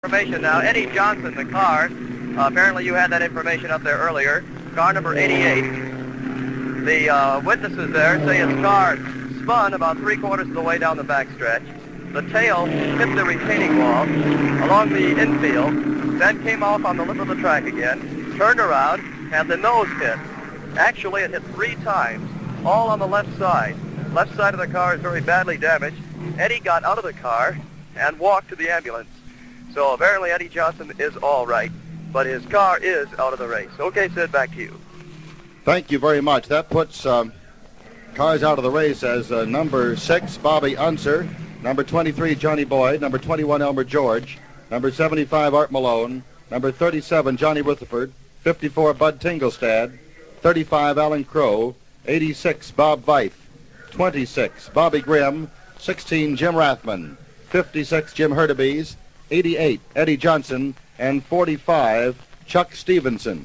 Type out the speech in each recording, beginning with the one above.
Information now. Eddie Johnson, the car. Apparently you had that information up there earlier. Car number 88. The witnesses there say his car spun about three-quarters of the way down the backstretch. The tail hit the retaining wall along the infield, then came off on the lip of the track again, turned around, and the nose hit. Actually, it hit three times, all on the left side. Left side of the car is very badly damaged. Eddie got out of the car and walked to the ambulance. So apparently Eddie Johnson is all right, but his car is out of the race. Okay, Sid, back to you. Thank you very much. That puts cars out of the race as number 6, Bobby Unser, number 23, Johnny Boyd, number 21, Elmer George, number 75, Art Malone, number 37, Johnny Rutherford, 54, Bud Tingelstad, 35, Alan Crow, 86, Bob Veith, 26, Bobby Grimm, 16, Jim Rathman, 56, Jim Hurtubise, 88, Eddie Johnson, and 45, Chuck Stevenson.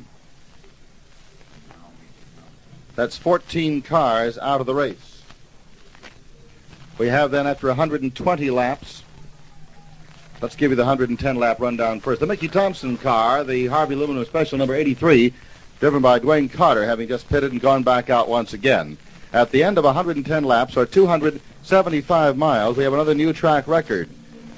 That's 14 cars out of the race. We have then, after 120 laps, let's give you the 110-lap rundown first. The Mickey Thompson car, the Harvey Aluminum Special number 83, driven by Dwayne Carter, having just pitted and gone back out once again. At the end of 110 laps, or 275 miles, we have another new track record.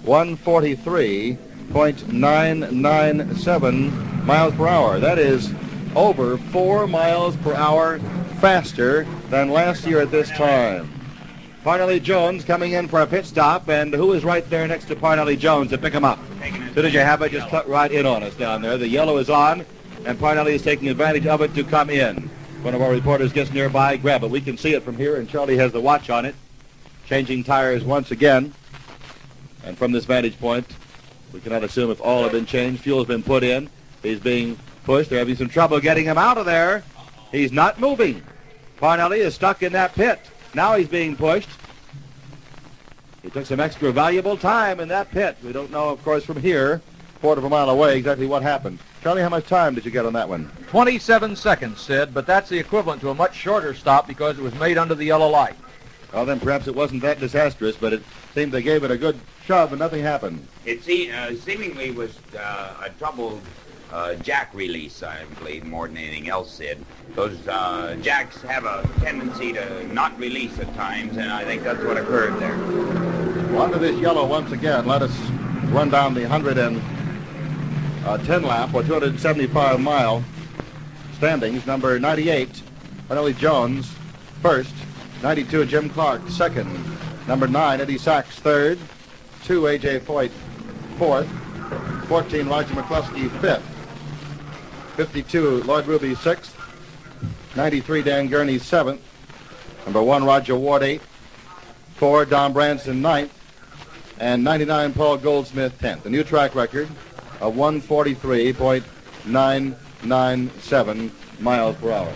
143.997 miles per hour. That is over 4 miles per hour faster than last year at this time. Parnelli Jones coming in for a pit stop, and who is right there next to Parnelli Jones to pick him up? As soon as you have it, just cut right in on us down there. The yellow is on, and Parnelli is taking advantage of it to come in. One of our reporters gets nearby, grab it. We can see it from here, and Charlie has the watch on it. Changing tires once again. And from this vantage point, we cannot assume if all have been changed. Fuel's been put in. He's being pushed. They're having some trouble getting him out of there. He's not moving. Parnelli is stuck in that pit. Now he's being pushed. He took some extra valuable time in that pit. We don't know, of course, from here, quarter of a mile away, exactly what happened. Charlie, how much time did you get on that one? 27 seconds, Sid, but that's the equivalent to a much shorter stop because it was made under the yellow light. Well, then perhaps it wasn't that disastrous, but it seemed they gave it a good shove and nothing happened. It seemingly was a troubled jack release, I believe, more than anything else, Sid. Those jacks have a tendency to not release at times, and I think that's what occurred there. Well, under this yellow once again, let us run down the 110 lap, or 275-mile standings. Number 98, Parnelli Jones, first. 92, Jim Clark, second. Number 9, Eddie Sachs, third. 2, A.J. Foyt, fourth. 14, Roger McCluskey, fifth. 52, Lloyd Ruby, sixth. 93, Dan Gurney, seventh. Number 1, Roger Ward, eighth. 4, Don Branson, ninth. And 99, Paul Goldsmith, 10th. A new track record of 143.997 miles per hour.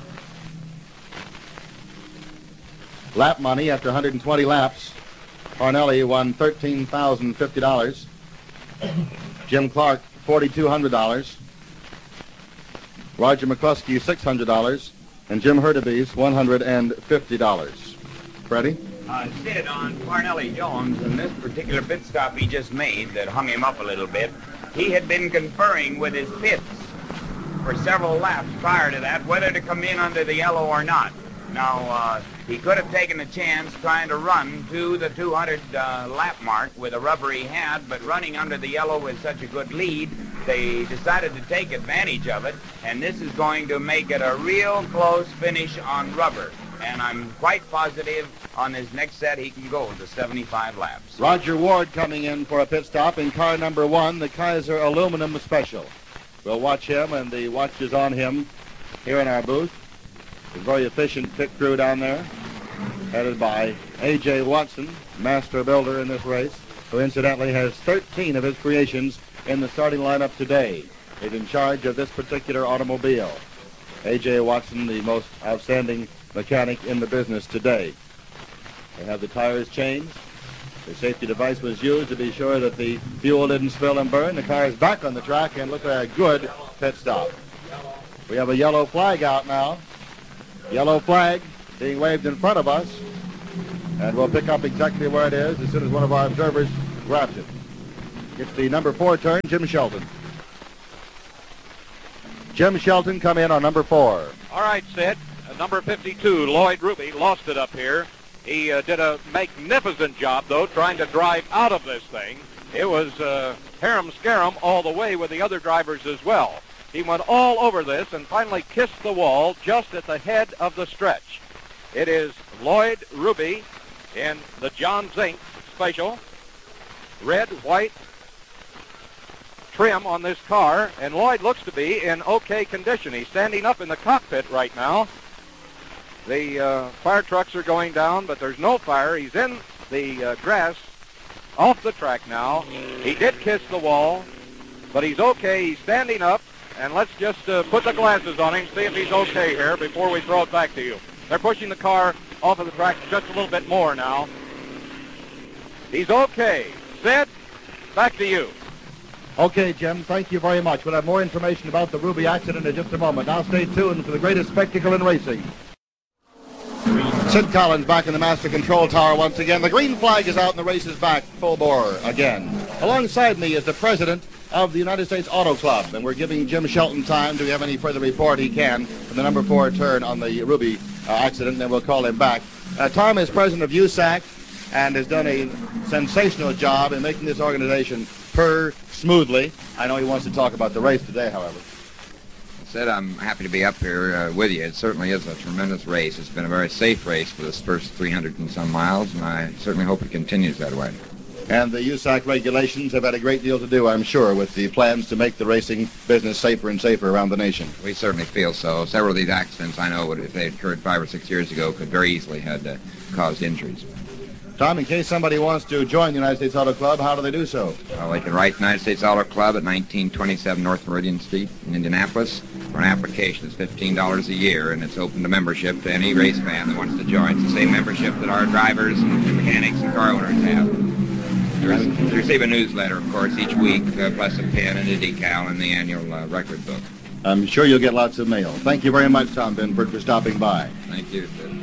Lap money after 120 laps. Parnelli won $13,050. Jim Clark, $4,200. Roger McCluskey, $600. And Jim Hurtubise, $150. Freddie? Sid, on Parnelli Jones, and this particular pit stop he just made that hung him up a little bit, he had been conferring with his pits for several laps prior to that, whether to come in under the yellow or not. Now, he could have taken a chance trying to run to the 200 lap mark with a rubber he had, but running under the yellow with such a good lead, they decided to take advantage of it, and this is going to make it a real close finish on rubber. And I'm quite positive on his next set he can go to 75 laps. Roger Ward coming in for a pit stop in car number 1, the Kaiser Aluminum Special. We'll watch him, and the watch is on him here in our booth. A very efficient pit crew down there, headed by A.J. Watson, master builder in this race, who incidentally has 13 of his creations in the starting lineup today. He's in charge of this particular automobile. A.J. Watson, the most outstanding mechanic in the business today. They have the tires changed. The safety device was used to be sure that the fuel didn't spill and burn. The car is back on the track and look at a good pit stop. We have a yellow flag out now. Yellow flag being waved in front of us. And we'll pick up exactly where it is as soon as one of our observers grabs it. It's the number 4 turn, Jim Shelton. Jim Shelton come in on number 4. All right, Sid. Number 52, Lloyd Ruby, lost it up here. He did a magnificent job, though, trying to drive out of this thing. It was harem-scarum all the way with the other drivers as well. He went all over this and finally kissed the wall just at the head of the stretch. It is Lloyd Ruby in the John Zink Special. Red, white trim on this car, and Lloyd looks to be in okay condition. He's standing up in the cockpit right now. The fire trucks are going down, but there's no fire. He's in the grass off the track now. He did kiss the wall, but he's okay. He's standing up, and let's just put the glasses on him, see if he's okay here before we throw it back to you. They're pushing the car off of the track just a little bit more now. He's okay. Sid, back to you. Okay, Jim, thank you very much. We'll have more information about the Ruby accident in just a moment. Now stay tuned for the greatest spectacle in racing. Sid Collins back in the master control tower once again. The green flag is out and the race is back full bore again. Alongside me is the president of the United States Auto Club, and we're giving Jim Shelton time to have any further report he can from the number 4 turn on the Ruby accident, and then we'll call him back. Tom is president of USAC and has done a sensational job in making this organization purr smoothly. I know he wants to talk about the race today, however. Sid, I'm happy to be up here with you. It certainly is a tremendous race. It's been a very safe race for this first 300 and some miles, and I certainly hope it continues that way. And the USAC regulations have had a great deal to do, I'm sure, with the plans to make the racing business safer and safer around the nation. We certainly feel so. Several of these accidents, I know, if they occurred 5 or 6 years ago, could very easily have caused injuries. Tom, in case somebody wants to join the United States Auto Club, how do they do so? Well, they can write United States Auto Club at 1927 North Meridian Street in Indianapolis. For an application, it's $15 a year, and it's open to membership to any race fan that wants to join. It's the same membership that our drivers and mechanics and car owners have. They receive a newsletter, of course, each week, plus a pin and a decal and the annual record book. I'm sure you'll get lots of mail. Thank you very much, Tom Binford, for stopping by. Thank you, Sid.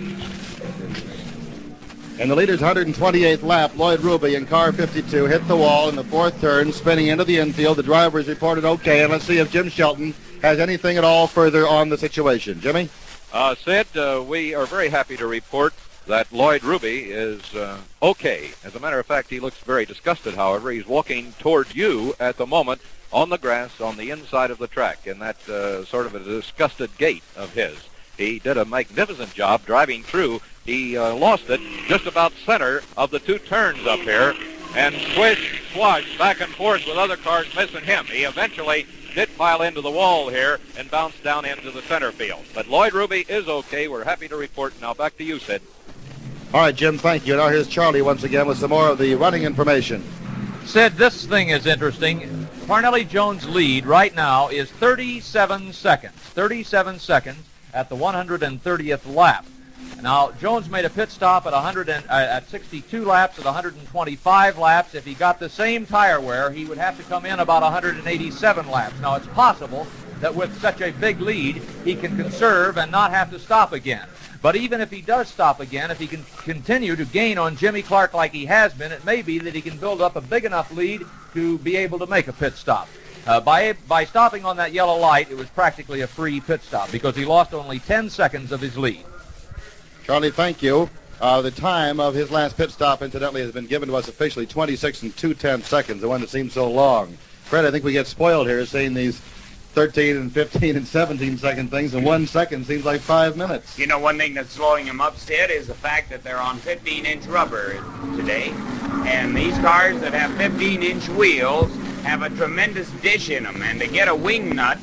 In the leader's 128th lap, Lloyd Ruby in car 52 hit the wall in the 4th turn, spinning into the infield. The driver is reported okay, and let's see if Jim Shelton has anything at all further on the situation. Jimmy? Sid, we are very happy to report that Lloyd Ruby is okay. As a matter of fact, he looks very disgusted, however. He's walking toward you at the moment on the grass on the inside of the track in that sort of a disgusted gait of his. He did a magnificent job driving through. He lost it just about center of the 2 turns up here and swish, swash, back and forth with other cars missing him. He eventually did pile into the wall here and bounced down into the center field. But Lloyd Ruby is okay. We're happy to report. Now back to you, Sid. All right, Jim, thank you. Now here's Charlie once again with some more of the running information. Sid, this thing is interesting. Parnelli Jones' lead right now is 37 seconds. 37 seconds at the 130th lap. Now, Jones made a pit stop at 62 laps at 125 laps. If he got the same tire wear, he would have to come in about 187 laps. Now, it's possible that with such a big lead, he can conserve and not have to stop again. But even if he does stop again, if he can continue to gain on Jimmy Clark like he has been, it may be that he can build up a big enough lead to be able to make a pit stop. By stopping on that yellow light, it was practically a free pit stop because he lost only 10 seconds of his lead. Charlie, thank you. The time of his last pit stop, incidentally, has been given to us officially 26 and 2/10 seconds, the one that seems so long. Fred, I think we get spoiled here seeing these 13 and 15 and 17 second things, and 1 second seems like 5 minutes. You know, one thing that's slowing him up, Sid, is the fact that they're on 15-inch rubber today. And these cars that have 15-inch wheels have a tremendous dish in them. And to get a wing nut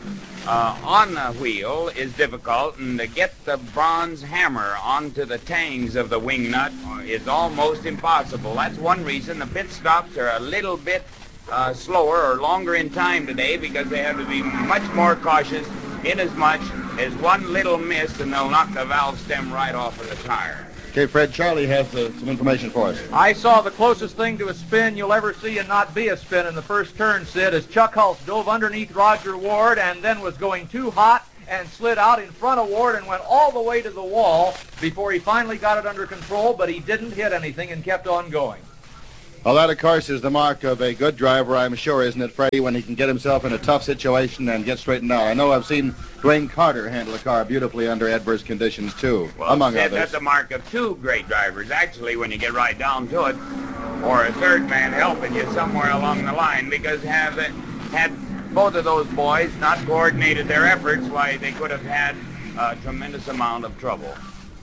on the wheel is difficult, and to get the bronze hammer onto the tangs of the wing nut is almost impossible. That's one reason the pit stops are a little bit slower or longer in time today, because they have to be much more cautious in as much as one little miss and they'll knock the valve stem right off of the tire. Okay, Fred, Charlie has some information for us. I saw the closest thing to a spin you'll ever see and not be a spin in the first turn, Sid, as Chuck Hulse dove underneath Roger Ward and then was going too hot and slid out in front of Ward and went all the way to the wall before he finally got it under control, but he didn't hit anything and kept on going. Well, that, of course, is the mark of a good driver, I'm sure, isn't it, Freddie, when he can get himself in a tough situation and get straightened out. I know I've seen Dwayne Carter handle a car beautifully under adverse conditions, too, among Sid, others. that's a mark of two great drivers, actually, when you get right down to it, or a third man helping you somewhere along the line, because had both of those boys not coordinated their efforts, why, they could have had a tremendous amount of trouble.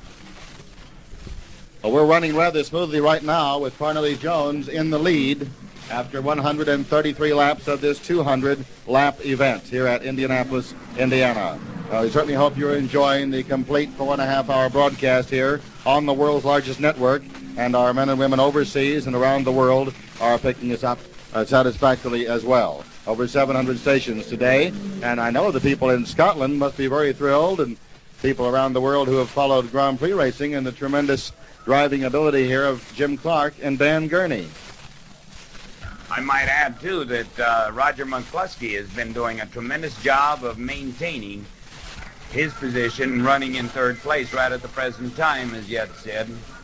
Well, we're running rather smoothly right now with Parnelli Jones in the lead after 133 laps of this 200-lap event here at Indianapolis, Indiana. We certainly hope you're enjoying the complete 4.5-hour broadcast here on the world's largest network, and our men and women overseas and around the world are picking us up satisfactorily as well. Over 700 stations today, and I know the people in Scotland must be very thrilled, and people around the world who have followed Grand Prix racing and the tremendous driving ability here of Jim Clark and Dan Gurney. I might add, too, that Roger McCluskey has been doing a tremendous job of maintaining his position, running in third place right at the present time, as yet said.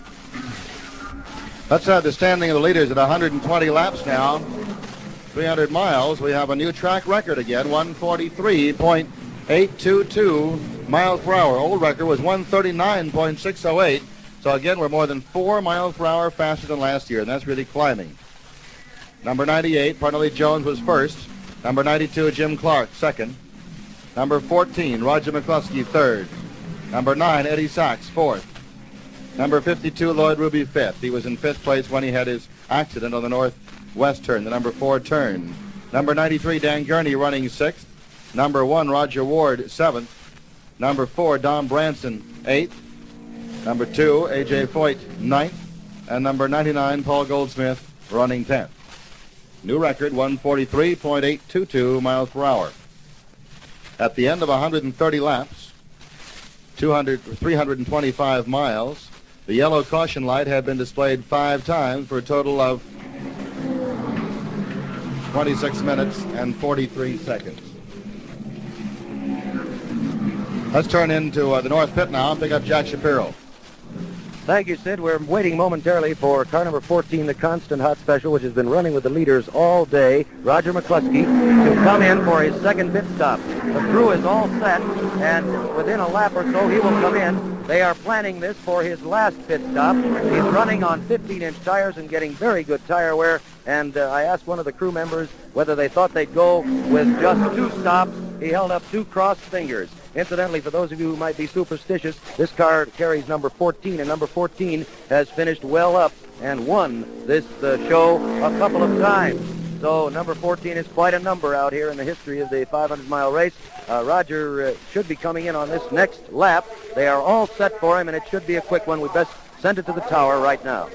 Let's have the standing of the leaders at 120 laps now. 300 miles. We have a new track record again, 143.822 miles per hour. Old record was 139.608. So again, we're more than 4 miles per hour faster than last year, and that's really climbing. Number 98, Parnelli Jones, was first. Number 92, Jim Clark, second. Number 14, Roger McCluskey, third. Number 9, Eddie Sachs, fourth. Number 52, Lloyd Ruby, fifth. He was in fifth place when he had his accident on the northwest turn, the number 4 turn. Number 93, Dan Gurney, running sixth. Number 1, Roger Ward, seventh. Number 4, Don Branson, eighth. Number 2, A.J. Foyt, 9th. And number 99, Paul Goldsmith, running 10th. New record, 143.822 miles per hour. At the end of 130 laps, 325 miles, the yellow caution light had been displayed 5 times for a total of 26 minutes and 43 seconds. Let's turn into the North Pit now and pick up Jack Shapiro. Thank you, Sid. We're waiting momentarily for car number 14, the Constant Hot Special, which has been running with the leaders all day, Roger McCluskey, to come in for his second pit stop. The crew is all set, and within a lap or so, he will come in. They are planning this for his last pit stop. He's running on 15-inch tires and getting very good tire wear, and I asked one of the crew members whether they thought they'd go with just 2 stops. He held up 2 crossed fingers. Incidentally, for those of you who might be superstitious, this car carries number 14, and number 14 has finished well up and won this show a couple of times. So number 14 is quite a number out here in the history of the 500-mile race. Roger should be coming in on this next lap. They are all set for him, and it should be a quick one. We best send it to the tower right now.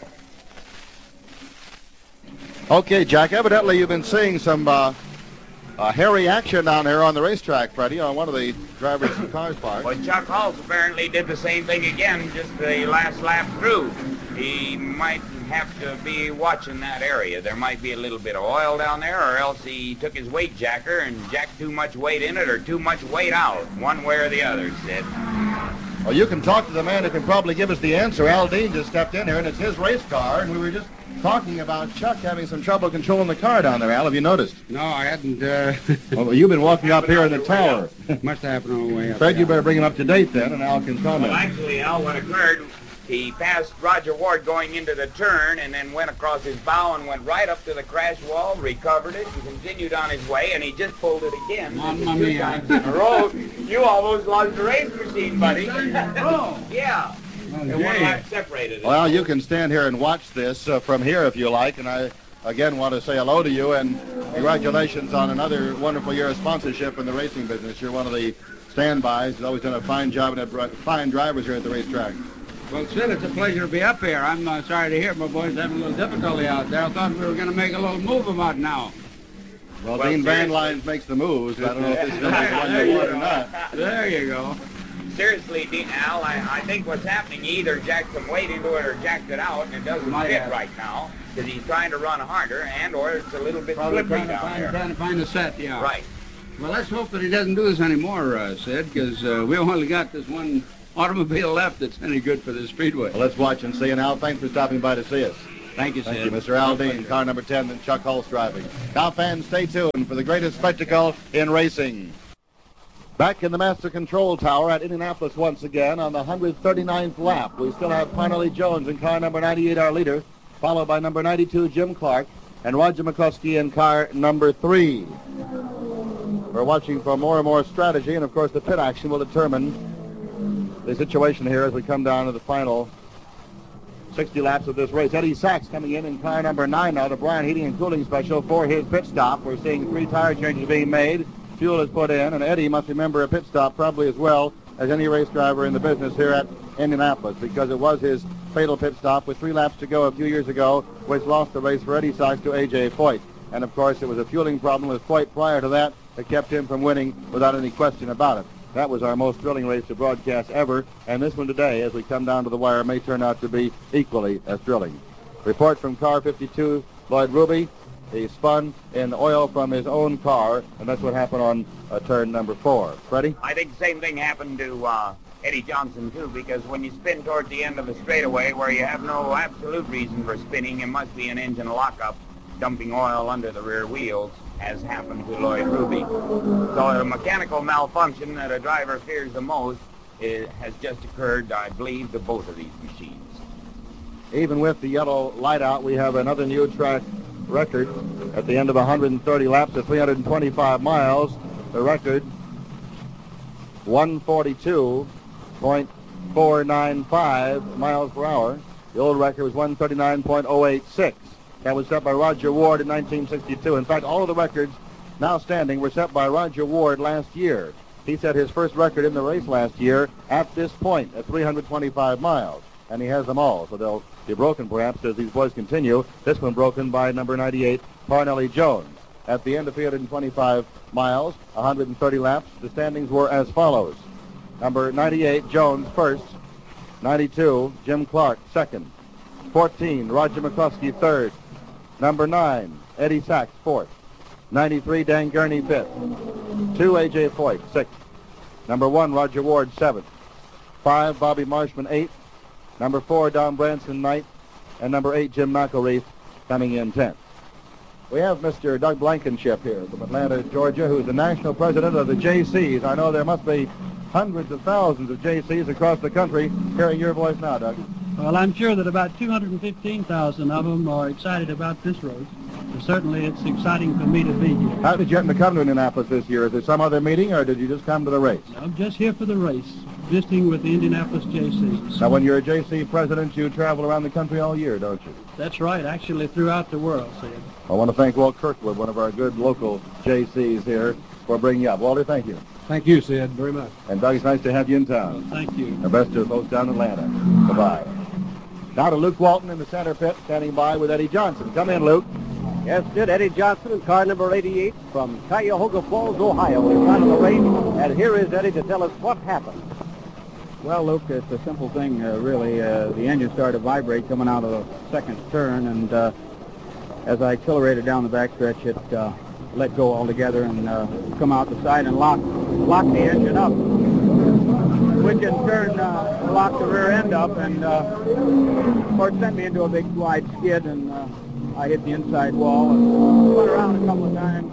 Okay, Jack, evidently you've been seeing some hairy action down here on the racetrack, Freddie, on one of the drivers' cars parked. Well, Chuck Hulse apparently did the same thing again, just the last lap through. He might have to be watching that area. There might be a little bit of oil down there, or else he took his weight jacker and jacked too much weight in it or too much weight out, one way or the other, Sid. Well, you can talk to the man who can probably give us the answer. Al Dean just stepped in here, and it's his race car, and we were just talking about Chuck having some trouble controlling the car down there. Al, have you noticed? No, I hadn't. Well, you've been walking up here in the tower. Must have happened on the way up. Fred, you better bring him up to date then, and Al can comment. Well, actually, Al, what occurred, he passed Roger Ward going into the turn and then went across his bow and went right up to the crash wall, recovered it, and continued on his way, and he just pulled it again. Mamma 2 mia. times in a row. You almost lost the race machine, buddy. Oh. Yeah. And one lap separated it. Well, you can stand here and watch this from here if you like, and I again want to say hello to you and congratulations on another wonderful year of sponsorship in the racing business. You're one of the standbys. You've always done a fine job and have fine drivers here at the racetrack. Well, Sid, it's a pleasure to be up here. I'm sorry to hear my boys having a little difficulty out there. I thought we were going to make a little move about now. Well, Dean Van Lines makes the moves. I don't know if this is going to be the one you want or not. There you go. Seriously, Al, I think what's happening, he either jacked some weight into it or jacked it out, and it doesn't fit right now, because he's trying to run harder, and or it's a little bit slippery down there. Trying to find a set, yeah. Right. Well, let's hope that he doesn't do this anymore, Sid, because we only got this one automobile left that's any good for this speedway. Well, let's watch and see. And Al, thanks for stopping by to see us. Thank you, Sid. Thank you, Mr. Aldine. Car number 10, and Chuck Holtz driving. Now, fans, stay tuned for the greatest spectacle in racing. Back in the Master Control Tower at Indianapolis once again on the 139th lap. We still have Parnelli Jones in car number 98, our leader, followed by number 92, Jim Clark, and Roger McCluskey in car number 3. We're watching for more and more strategy, and of course the pit action will determine the situation here as we come down to the final 60 laps of this race. Eddie Sachs coming in car number 9 now, the Bryant Heating and Cooling Special for his pit stop. We're seeing 3 tire changes being made. Fuel is put in, and Eddie must remember a pit stop probably as well as any race driver in the business here at Indianapolis, because it was his fatal pit stop with 3 laps to go a few years ago, which lost the race for Eddie Sachs to A.J. Foyt. And, of course, it was a fueling problem with Foyt prior to that kept him from winning without any question about it. That was our most thrilling race to broadcast ever, and this one today, as we come down to the wire, may turn out to be equally as thrilling. Report from car 52, Lloyd Ruby. He spun in oil from his own car, and that's what happened on turn number 4. Freddie? I think the same thing happened to Eddie Johnson, too, because when you spin toward the end of the straightaway where you have no absolute reason for spinning, it must be an engine lockup dumping oil under the rear wheels, as happened to Lloyd Ruby. So a mechanical malfunction that a driver fears the most has just occurred, I believe, to both of these machines. Even with the yellow light out, we have another new track record at the end of 130 laps at 325 miles. The record 142.495 miles per hour. The old record was 139.086. That was set by Roger Ward in 1962. In fact, all of the records now standing were set by Roger Ward last year. He set his first record in the race last year at this point at 325 miles, and he has them all, so they'll be broken perhaps as these boys continue. This one broken by number 98, Parnelli Jones. At the end of 325 miles, 130 laps, the standings were as follows. Number 98, Jones, first. 92, Jim Clark, second. 14, Roger McCluskey, third. Number 9, Eddie Sachs, fourth. 93, Dan Gurney, fifth. 2, A.J. Foyt, sixth. Number 1, Roger Ward, seventh. 5, Bobby Marshman, eighth. Number 4, Don Branson, ninth. And number 8, Jim McElreath, coming in 10th. We have Mr. Doug Blankenship here from Atlanta, Georgia, who's the national president of the JCs. I know there must be hundreds of thousands of JCs across the country hearing your voice now, Doug. Well, I'm sure that about 215,000 of them are excited about this race. Certainly, it's exciting for me to be here. How did you happen to come to Indianapolis this year? Is there some other meeting, or did you just come to the race? I'm just here for the race, visiting with the Indianapolis JCs. Now, when you're a JC president, you travel around the country all year, don't you? That's right, actually throughout the world, Sid. I want to thank Walt Kirkwood, one of our good local JCs here, for bringing you up. Walter, thank you. Thank you, Sid, very much. And Doug, it's nice to have you in town. Well, thank you. The best to folks down in Atlanta. Bye-bye. Now to Luke Walton in the center pit, standing by with Eddie Johnson. Come in, Luke. Yes, Sid, Eddie Johnson in car number 88 from Cuyahoga Falls, Ohio, in front of the race. And here is Eddie to tell us what happened. Well, Luke, it's a simple thing, really. The engine started to vibrate coming out of the second turn, and as I accelerated down the backstretch, it let go altogether and come out the side and locked the engine up, which in turn locked the rear end up, and of course sent me into a big wide skid, and I hit the inside wall and went around a couple of times.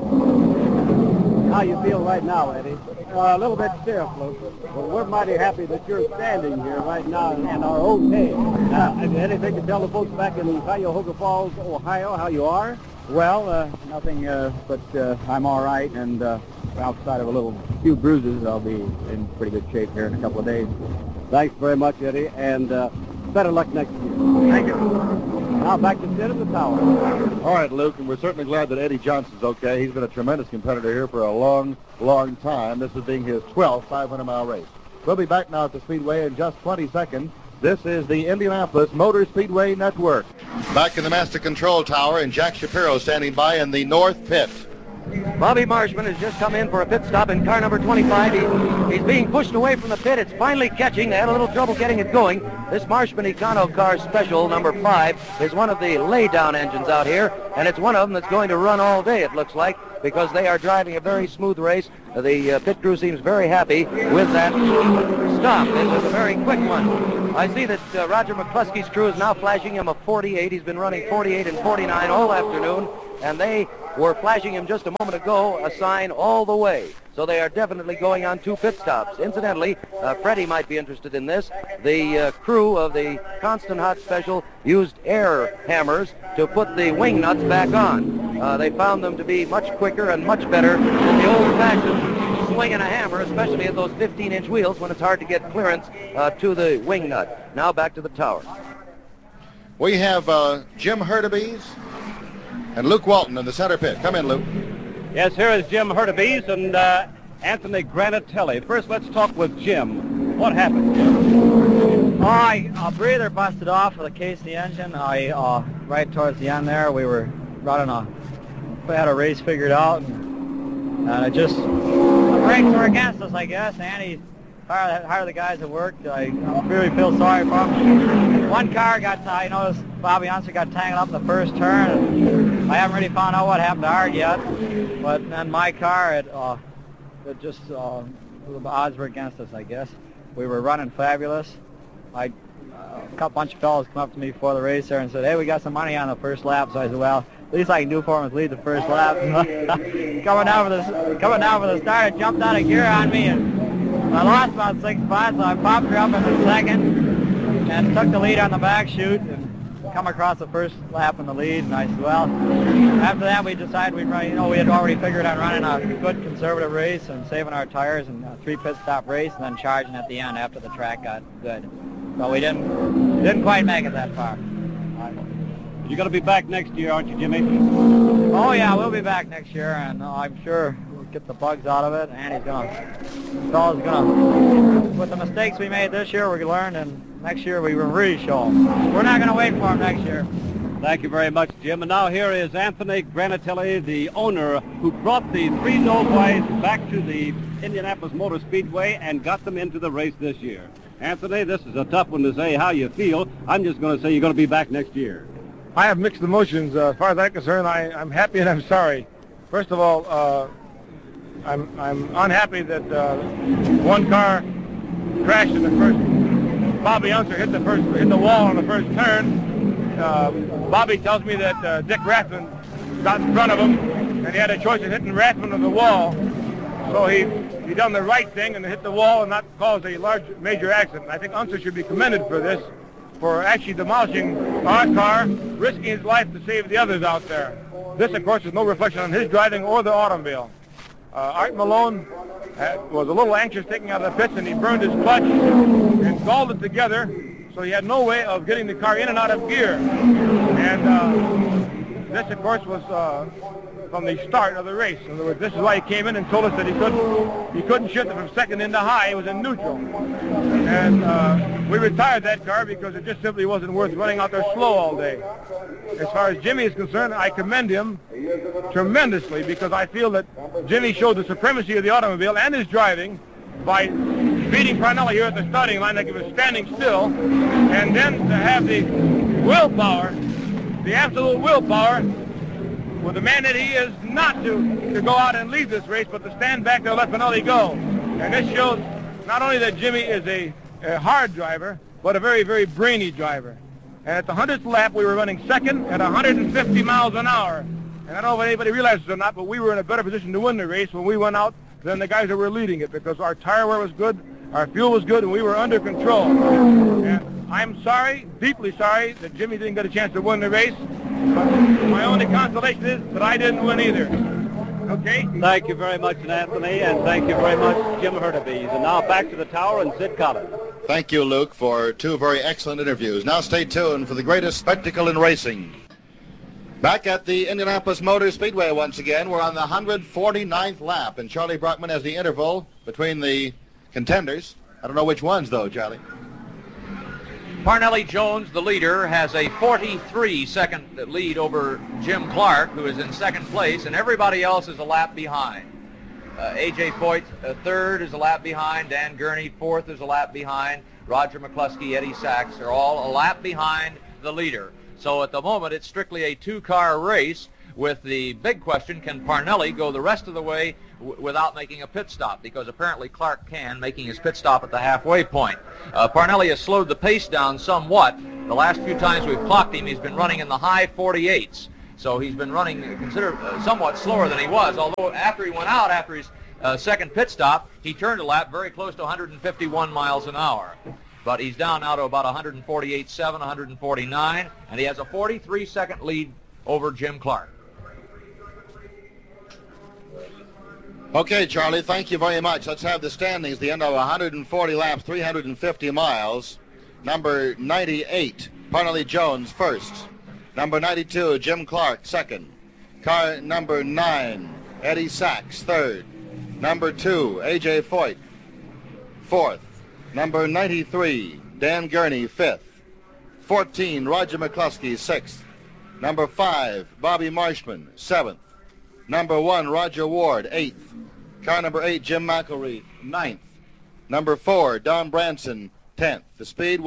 How you feel right now, Eddie? A little bit stiff, Luke. Well, we're mighty happy that you're standing here right now and are okay. Have you anything to tell the folks back in Cuyahoga Falls, Ohio, how you are? Well, nothing, but I'm all right, and outside of a few bruises, I'll be in pretty good shape here in a couple of days. Thanks very much, Eddie, and better luck next year. Thank you. Now back to Sid in the tower. All right, Luke, and we're certainly glad that Eddie Johnson's okay. He's been a tremendous competitor here for a long, long time. This is being his 12th 500-mile race. We'll be back now at the Speedway in just 20 seconds. This is the Indianapolis Motor Speedway Network. Back in the Master Control Tower, and Jack Shapiro standing by in the north pit. Bobby Marshman has just come in for a pit stop in car number 25. He's being pushed away from the pit. It's finally catching. They had a little trouble getting it going. This Marshman Econo car special, number 5, is one of the lay-down engines out here, and it's one of them that's going to run all day, it looks like, because they are driving a very smooth race. The pit crew seems very happy with that stop. It was a very quick one. I see that Roger McCluskey's crew is now flashing him a 48. He's been running 48 and 49 all afternoon, and they were flashing him just a moment ago a sign all the way. So they are definitely going on 2 pit stops. Incidentally, Freddie might be interested in this. The crew of the Constant Hot Special used air hammers to put the wing nuts back on. They found them to be much quicker and much better than the old-fashioned swinging a hammer, especially at those 15-inch wheels when it's hard to get clearance to the wing nut. Now back to the tower. We have Jim Hurtubise and Luke Walton in the center pit. Come in, Luke. Yes, here is Jim Hurtubise and Anthony Granatelli. First, let's talk with Jim. What happened, Jim? A breather busted off of the case of the engine. Right towards the end there, we were running we had a race figured out, and the brakes were against us, I guess. Andy hired the guys that worked. I really feel sorry for them. One car I noticed Bobby Unser got tangled up in the first turn, and I haven't really found out what happened to ours yet. But then my car, the odds were against us, I guess. We were running fabulous. A bunch of fellas come up to me before the race there and said, "Hey, we got some money on the first lap." So I said, "Well, at least I can do for him is lead the first lap." coming down for the start, it jumped out of gear on me, and I lost about 6 spots, so I popped her up in the second and took the lead on the back chute and come across the first lap in the lead. And I said, well, after that we decided we'd run, we had already figured on running a good conservative race and saving our tires and a 3 pit stop race and then charging at the end after the track got good. But we didn't quite make it that far. You're going to be back next year, aren't you, Jimmy? Oh yeah, we'll be back next year, and I'm sure we'll get the bugs out of it. And with the mistakes we made this year, we learned, and next year we will really show them. We're not going to wait for them next year. Thank you very much, Jim. And now here is Anthony Granatelli, the owner, who brought the 3 Doughboys back to the Indianapolis Motor Speedway and got them into the race this year. Anthony, this is a tough one to say how you feel. I'm just going to say you're going to be back next year. I have mixed emotions. As far as I'm concerned, I'm happy and I'm sorry. First of all, I'm unhappy that one car crashed in the first. Bobby Unser hit the wall on the first turn. Bobby tells me that Dick Rathman got in front of him, and he had a choice of hitting Rathman on the wall. So he done the right thing and hit the wall and not cause a major accident. I think Unser should be commended for this, for actually demolishing our car, risking his life to save the others out there. This, of course, is no reflection on his driving or the automobile. Art Malone was a little anxious taking out of the pits, and he burned his clutch and galled it together, so he had no way of getting the car in and out of gear. And this, of course, was from the start of the race. In other words, this is why he came in and told us that he couldn't shift it from second into high. It was in neutral. And we retired that car because it just simply wasn't worth running out there slow all day. As far as Jimmy is concerned, I commend him tremendously because I feel that Jimmy showed the supremacy of the automobile and his driving by beating Parnelli here at the starting line like he was standing still, and then to have the willpower, the absolute willpower, with the man that he is, not to go out and lead this race, but to stand back there and let Parnelli go. And this shows not only that Jimmy is a hard driver, but a very, very brainy driver. And at the 100th lap, we were running second at 150 miles an hour. And I don't know if anybody realizes it or not, but we were in a better position to win the race when we went out than the guys that were leading it because our tire wear was good, our fuel was good, and we were under control. And I'm sorry, deeply sorry, that Jimmy didn't get a chance to win the race. But my only consolation is that I didn't win either. Okay? Thank you very much, Anthony, and thank you very much, Jim Hurtubise. And now back to the tower and Sid Collins. Thank you, Luke, for 2 very excellent interviews. Now stay tuned for the greatest spectacle in racing. Back at the Indianapolis Motor Speedway once again, we're on the 149th lap, and Charlie Brockman has the interval between the contenders. I don't know which ones, though, Charlie. Parnelli Jones, the leader, has a 43-second lead over Jim Clark, who is in second place, and everybody else is a lap behind. A.J. Foyt, third, is a lap behind. Dan Gurney, fourth, is a lap behind. Roger McCluskey, Eddie Sachs are all a lap behind the leader. So at the moment, it's strictly a two-car race with the big question, can Parnelli go the rest of the way without making a pit stop? Because apparently Clark can, making his pit stop at the halfway point. Parnelli has slowed the pace down somewhat. The last few times we've clocked him, he's been running in the high 48s. So he's been running somewhat slower than he was, although after he went out, after his second pit stop, he turned a lap very close to 151 miles an hour. But he's down now to about 148.7, 149, and he has a 43-second lead over Jim Clark. Okay, Charlie, thank you very much. Let's have the standings. The end of 140 laps, 350 miles. Number 98, Parnelli Jones, first. Number 92, Jim Clark, second. Car number 9, Eddie Sachs, third. Number 2, A.J. Foyt, fourth. Number 93, Dan Gurney, fifth. 14, Roger McCluskey, sixth. Number 5, Bobby Marshman, seventh. Number 1, Roger Ward, eighth. Car number 8, Jim McElree, ninth. Number 4, Don Branson, 10th. The speed,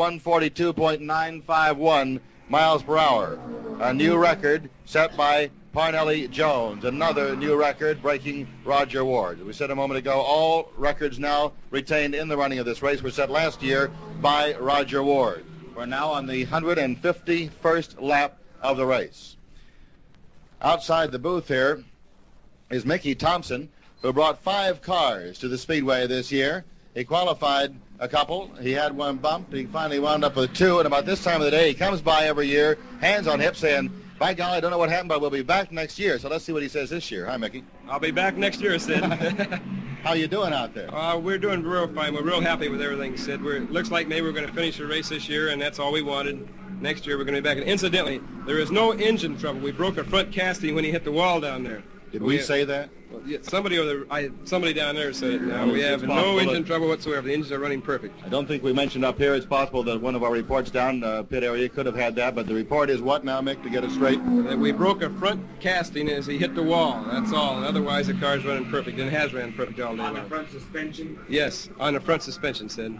142.951 miles per hour. A new record set by Parnelli Jones. Another new record breaking Roger Ward. As we said a moment ago, all records now retained in the running of this race were set last year by Roger Ward. We're now on the 151st lap of the race. Outside the booth here is Mickey Thompson, who brought 5 cars to the Speedway this year. He qualified a couple. He had one bump. He finally wound up with 2, and about this time of the day, he comes by every year, hands on hips, saying, by golly, I don't know what happened, but we'll be back next year. So let's see what he says this year. Hi, Mickey. I'll be back next year, Sid. How you doing out there? We're doing real fine. We're real happy with everything, Sid. Looks like maybe we're going to finish the race this year, and that's all we wanted. Next year we're going to be back. And incidentally, there is no engine trouble. We broke a front casting when he hit the wall down there. Did we say that? Well, yeah, somebody down there said it now. We have no engine trouble whatsoever. The engines are running perfect. I don't think we mentioned up here. It's possible that one of our reports down pit area could have had that, but the report is what now, Mick, to get it straight? That we broke a front casting as he hit the wall. That's all. And otherwise, the car's running perfect, and it has ran perfect all day long. On the front suspension? Yes, on the front suspension, Sid.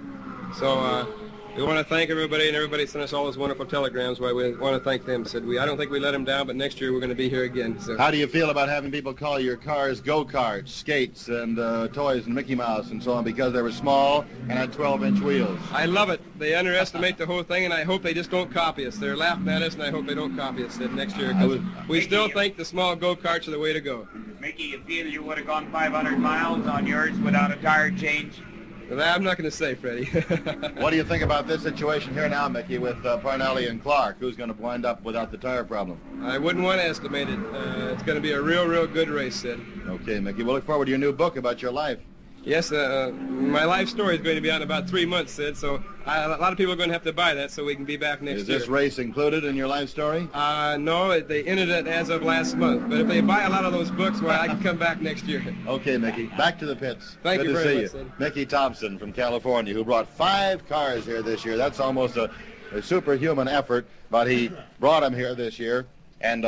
So, we want to thank everybody, and everybody sent us all those wonderful telegrams. Why we want to thank them. Said I don't think we let them down, but next year we're going to be here again. So. How do you feel about having people call your cars go-karts, skates, and toys, and Mickey Mouse, and so on, because they were small and had 12-inch wheels? I love it. They underestimate the whole thing, and I hope they just don't copy us. They're laughing at us, and I hope they don't copy us next year. We still think the small go-karts are the way to go. Mickey, you feel you would have gone 500 miles on yours without a tire change? Well, I'm not going to say, Freddie. What do you think about this situation here now, Mickey, with Parnelli and Clark? Who's going to wind up without the tire problem? I wouldn't want to estimate it. It's going to be a real, real good race, Sid. Okay, Mickey. We'll look forward to your new book about your life. Yes, my life story is going to be out in about 3 months, Sid, so a lot of people are going to have to buy that so we can be back next year. Is this race included in your life story? No, they ended it as of last month, but if they buy a lot of those books, well, I can come back next year. Okay, Mickey. Back to the pits. Thank you very much, Sid. Mickey Thompson from California, who brought 5 cars here this year. That's almost a superhuman effort, but he brought them here this year, and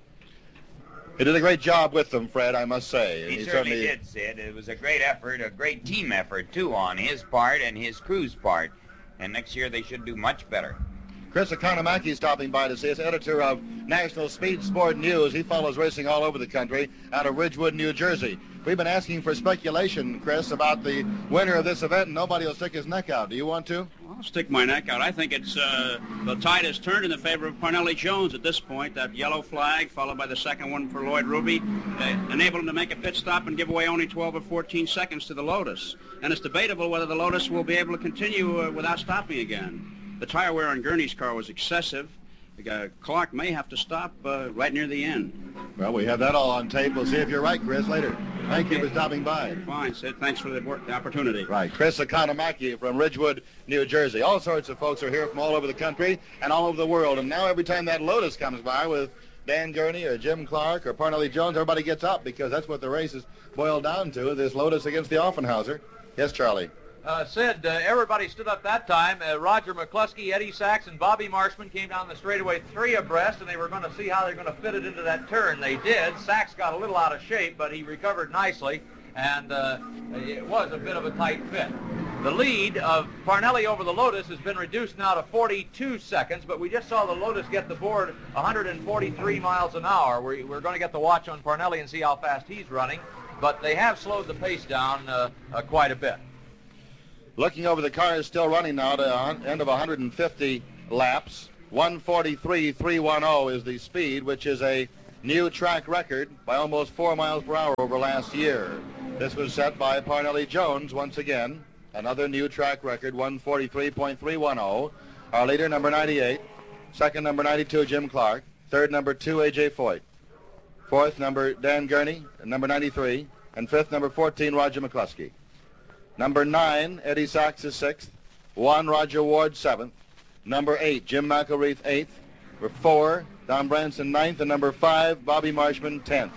he did a great job with them, Fred, I must say. He certainly did, Sid. It was a great effort, a great team effort, too, on his part and his crew's part. And next year they should do much better. Chris Economaki stopping by to see us, editor of National Speed Sport News. He follows racing all over the country out of Ridgewood, New Jersey. We've been asking for speculation, Chris, about the winner of this event, and nobody will stick his neck out. Do you want to? I'll stick my neck out. I think it's the tide has turned in the favor of Parnelli Jones at this point. That yellow flag, followed by the second one for Lloyd Ruby, enabled him to make a pit stop and give away only 12 or 14 seconds to the Lotus. And it's debatable whether the Lotus will be able to continue without stopping again. The tire wear on Gurney's car was excessive. Clark may have to stop right near the end. Well, we have that all on tape. We'll see if you're right, Chris, later. Thank you for stopping by. Fine, Sid. Thanks for the opportunity. Right. Chris Economaki from Ridgewood, New Jersey. All sorts of folks are here from all over the country and all over the world. And now every time that Lotus comes by with Dan Gurney or Jim Clark or Parnelli Jones, everybody gets up because that's what the race is boiled down to, this Lotus against the Offenhauser. Yes, Charlie. Sid, everybody stood up that time. Roger McCluskey, Eddie Sachs, and Bobby Marshman came down the straightaway 3 abreast, and they were going to see how they're going to fit it into that turn. They did. Sachs got a little out of shape, but he recovered nicely, and it was a bit of a tight fit. The lead of Parnelli over the Lotus has been reduced now to 42 seconds, but we just saw the Lotus get the board 143 miles an hour. We're going to get the watch on Parnelli and see how fast he's running, but they have slowed the pace down quite a bit. Looking over, the car is still running now to end of 150 laps. 143.310 is the speed, which is a new track record by almost 4 miles per hour over last year. This was set by Parnelli Jones once again. Another new track record, 143.310. Our leader, number 98. Second, number 92, Jim Clark. Third, number 2, A.J. Foyt. Fourth, number Dan Gurney, number 93. And fifth, number 14, Roger McCluskey. Number 9, Eddie Sachs is 6th. 1, Roger Ward, 7th. Number 8, Jim McElreath, 8th. Number 4, Don Branson, 9th. And number 5, Bobby Marshman, 10th.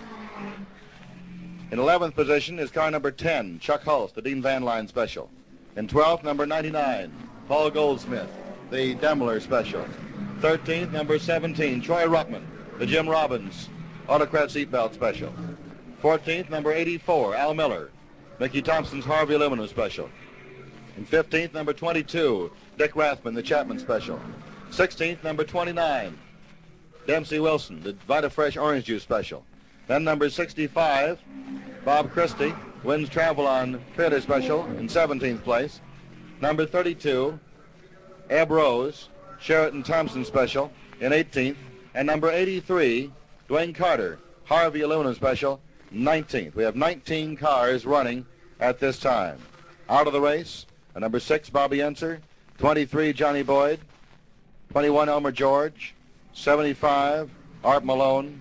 In 11th position is car number 10, Chuck Hulse, the Dean Van Line Special. In 12th, number 99, Paul Goldsmith, the Demler Special. 13th, number 17, Troy Ruckman, the Jim Robbins Autocrat Seatbelt Special. 14th, number 84, Al Miller, Mickey Thompson's Harvey Aluminum Special. In 15th, number 22, Dick Rathman, the Chapman Special. 16th, number 29, Dempsey Wilson, the Vita Fresh Orange Juice Special. Then number 65, Bob Christie, wins Travel on Theater Special in 17th place. Number 32, Eb Rose, Sheraton Thompson Special in 18th. And number 83, Dwayne Carter, Harvey Aluminum Special, 19th. We have 19 cars running at this time. Out of the race, number 6, Bobby Enser, 23, Johnny Boyd, 21, Elmer George, 75, Art Malone,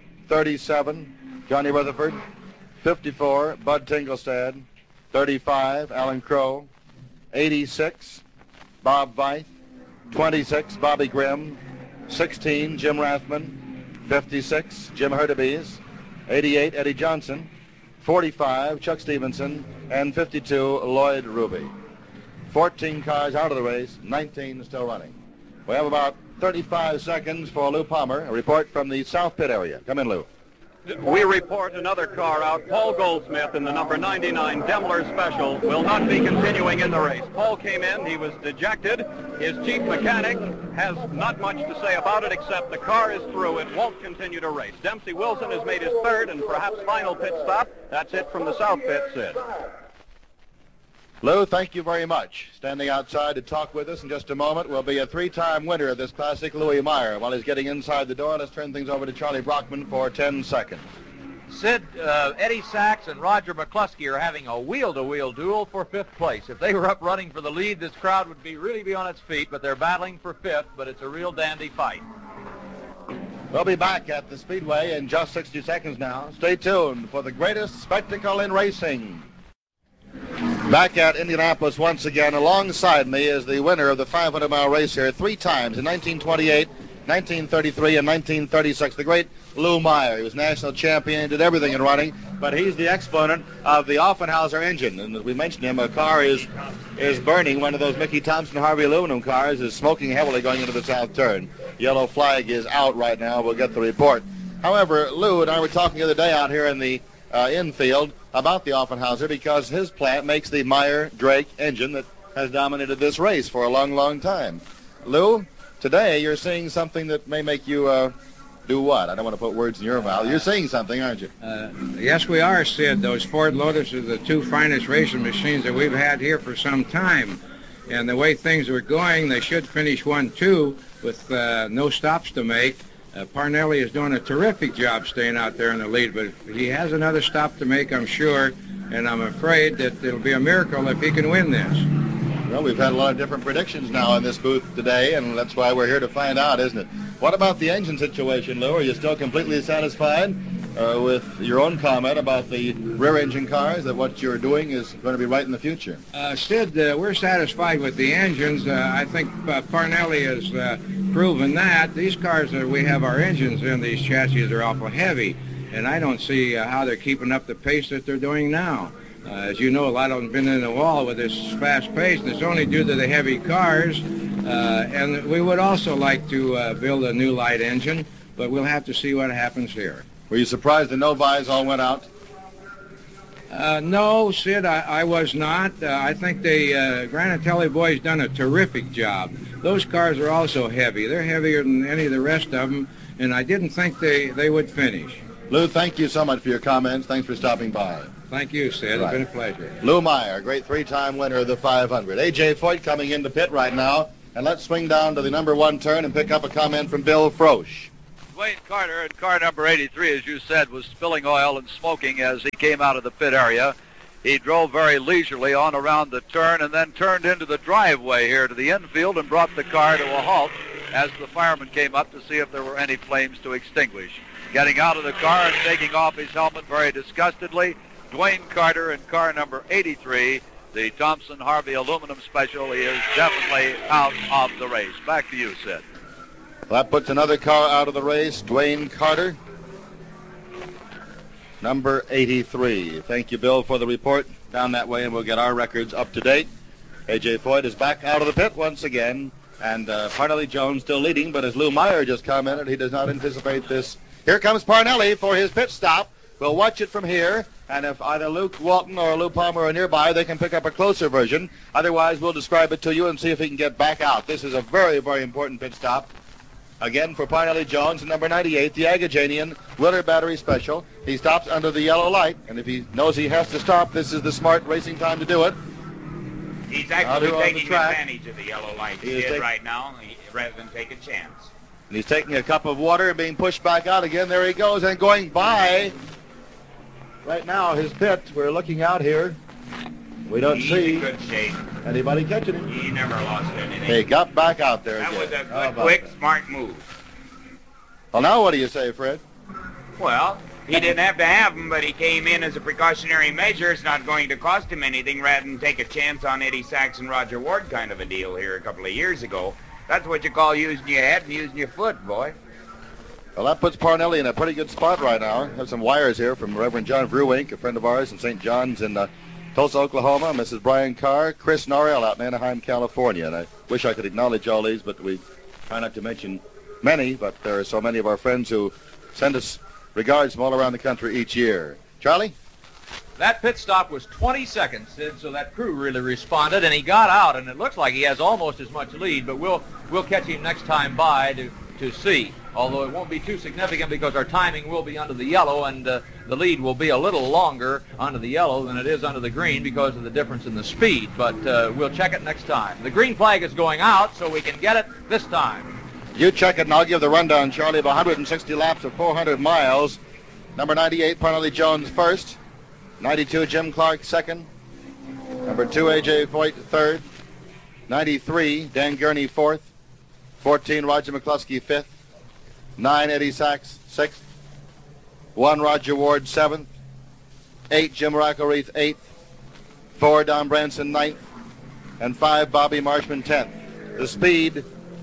37, Johnny Rutherford, 54, Bud Tinglestad, 35, Alan Crow, 86, Bob Veith, 26, Bobby Grimm, 16, Jim Rathman, 56, Jim Hurtubise, 88, Eddie Johnson, 45, Chuck Stevenson, and 52, Lloyd Ruby. 14 cars out of the race, 19 still running. We have about 35 seconds for Lou Palmer, a report from the South Pit area. Come in, Lou. We report another car out. Paul Goldsmith in the number 99 Demler Special will not be continuing in the race. Paul came in. He was dejected. His chief mechanic has not much to say about it except the car is through. It won't continue to race. Dempsey Wilson has made his third and perhaps final pit stop. That's it from the South Pit, Sid. Lou, thank you very much. Standing outside to talk with us in just a moment will be a 3-time winner of this classic, Louis Meyer. While he's getting inside the door, let's turn things over to Charlie Brockman for 10 seconds. Sid, Eddie Sachs and Roger McCluskey are having a wheel-to-wheel duel for 5th place. If they were up running for the lead, this crowd would really be on its feet, but they're battling for 5th, but it's a real dandy fight. We'll be back at the Speedway in just 60 seconds now. Stay tuned for the greatest spectacle in racing. Back at Indianapolis once again. Alongside me is the winner of the 500-mile race here 3 times in 1928, 1933, and 1936, the great Lou Meyer. He was national champion, did everything in running, but he's the exponent of the Offenhauser engine. And as we mentioned him, a car is burning. One of those Mickey Thompson Harvey aluminum cars is smoking heavily going into the south turn. Yellow flag is out right now. We'll get the report. However, Lou and I were talking the other day out here in the infield about the Offenhauser because his plant makes the Meyer-Drake engine that has dominated this race for a long, long time. Lou, today you're seeing something that may make you do what? I don't want to put words in your mouth. You're seeing something, aren't you? Yes, we are, Sid. Those Ford Lotus are the 2 finest racing machines that we've had here for some time. And the way things are going, they should finish 1-2 with no stops to make. Parnelli is doing a terrific job staying out there in the lead, but he has another stop to make, I'm sure, and I'm afraid that it'll be a miracle if he can win this. Well, we've had a lot of different predictions now in this booth today, and that's why we're here to find out, isn't it? What about the engine situation, Lou? Are you still completely satisfied with your own comment about the rear engine cars, that what you're doing is going to be right in the future? Sid, we're satisfied with the engines. I think Parnelli has proven that. These cars that we have our engines in, these chassis are awful heavy, and I don't see how they're keeping up the pace that they're doing now. As you know, a lot of them have been in the wall with this fast pace, and it's only due to the heavy cars. And we would also like to build a new light engine, but we'll have to see what happens here. Were you surprised the Novi's all went out? No, Sid, I was not. I think the Granatelli boys done a terrific job. Those cars are also heavy. They're heavier than any of the rest of them, and I didn't think they would finish. Lou, thank you so much for your comments. Thanks for stopping by. Thank you, Sid. It's been a pleasure. Lou Meyer, great three-time winner of the 500. A.J. Foyt coming into pit right now. And let's swing down to the number 1 turn and pick up a comment from Bill Frosch. Dwayne Carter in car number 83, as you said, was spilling oil and smoking as he came out of the pit area. He drove very leisurely on around the turn and then turned into the driveway here to the infield and brought the car to a halt as the fireman came up to see if there were any flames to extinguish. Getting out of the car and taking off his helmet very disgustedly, Dwayne Carter in car number 83, the Thompson Harvey Aluminum Special. He is definitely out of the race. Back to you, Sid. That puts another car out of the race, Dwayne Carter, number 83. Thank you, Bill, for the report down that way, and we'll get our records up to date. A.J. Foyt is back out of the pit once again, and Parnelli Jones still leading, but as Lou Meyer just commented, he does not anticipate this. Here comes Parnelli for his pit stop. We'll watch it from here, and if either Luke Walton or Lou Palmer are nearby, they can pick up a closer version. Otherwise, we'll describe it to you and see if he can get back out. This is a very, very important pit stop. Again, for Parnelli Jones, number 98, the Agajanian Willard Battery Special. He stops under the yellow light, and if he knows he has to stop, this is the smart racing time to do it. He's actually taking advantage of the yellow light he is right now, rather than take a chance. And he's taking a cup of water and being pushed back out again. There he goes, and going by. Right now, his pit, we're looking out here. We don't see in good shape. Anybody catching him. He never lost anything. He got back out there That again. was a good, quick, smart move. Well, now what do you say, Fred? Well, he didn't have to have them, but he came in as a precautionary measure. It's not going to cost him anything rather than take a chance on Eddie Sachs and Roger Ward kind of a deal here a couple of years ago. That's what you call using your head and using your foot, boy. Well, that puts Parnelli in a pretty good spot right now. I have some wires here from Reverend John Vrewink, a friend of ours in St. John's in Tulsa, Oklahoma, Mrs. Brian Carr, Chris Norrell out in Anaheim, California. And I wish I could acknowledge all these, but we try not to mention many, but there are so many of our friends who send us regards from all around the country each year. Charlie? That pit stop was 20 seconds, Sid, so that crew really responded, and he got out, and it looks like he has almost as much lead, but we'll catch him next time by to see, although it won't be too significant because our timing will be under the yellow, and the lead will be a little longer under the yellow than it is under the green because of the difference in the speed, but we'll check it next time. The green flag is going out, so we can get it this time. You check it, and I'll give the rundown, Charlie, of 160 laps of 400 miles. Number 98, Parnelli Jones first. 92, Jim Clark second. Number 2, A.J. Foyt third. 93, Dan Gurney fourth. 14, Roger McCluskey fifth. 9, Eddie Sachs sixth. 1, Roger Ward seventh. 8, Jim Rockereath eighth. 4, Don Branson ninth. And 5, Bobby Marshman 10th. The speed,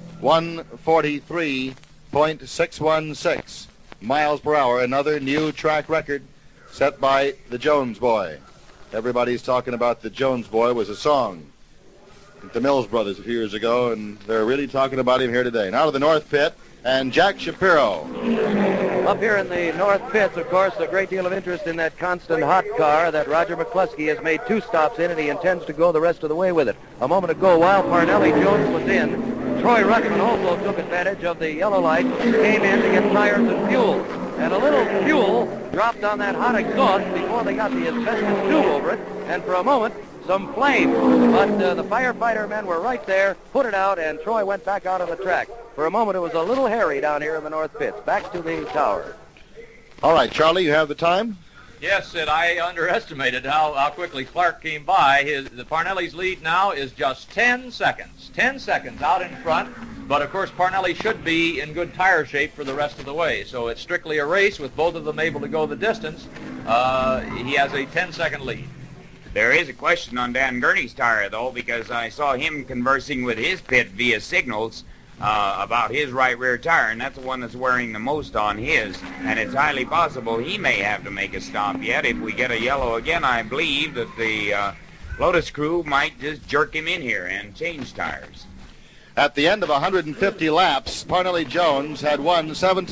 143.616 miles per hour. Another new track record set by the Jones Boy. Everybody's talking about the Jones Boy was a song at the Mills Brothers a few years ago, and they're really talking about him here today. Now to the North Pit, and Jack Shapiro. Up here in the North Pits, of course, a great deal of interest in that constant hot car that Roger McCluskey has made 2 stops in, and he intends to go the rest of the way with it. A moment ago, while Parnelli Jones was in, Troy Ruckman also took advantage of the yellow light, came in to get tires and fuel. And a little fuel dropped on that hot exhaust before they got the asbestos tube over it, and for a moment, some flame. But the firefighter men were right there, put it out, and Troy went back out on the track. For a moment, it was a little hairy down here in the North Pits. Back to the tower. All right, Charlie, you have the time? Yes, Sid, I underestimated how quickly Clark came by. The Parnelli's lead now is just 10 seconds. 10 seconds out in front. But, of course, Parnelli should be in good tire shape for the rest of the way. So it's strictly a race with both of them able to go the distance. He has a 10-second lead. There is a question on Dan Gurney's tire, though, because I saw him conversing with his pit via signals about his right rear tire, and that's the one that's wearing the most on his. And it's highly possible he may have to make a stop yet. If we get a yellow again, I believe that the Lotus crew might just jerk him in here and change tires. At the end of 150 laps, Parnelli Jones had won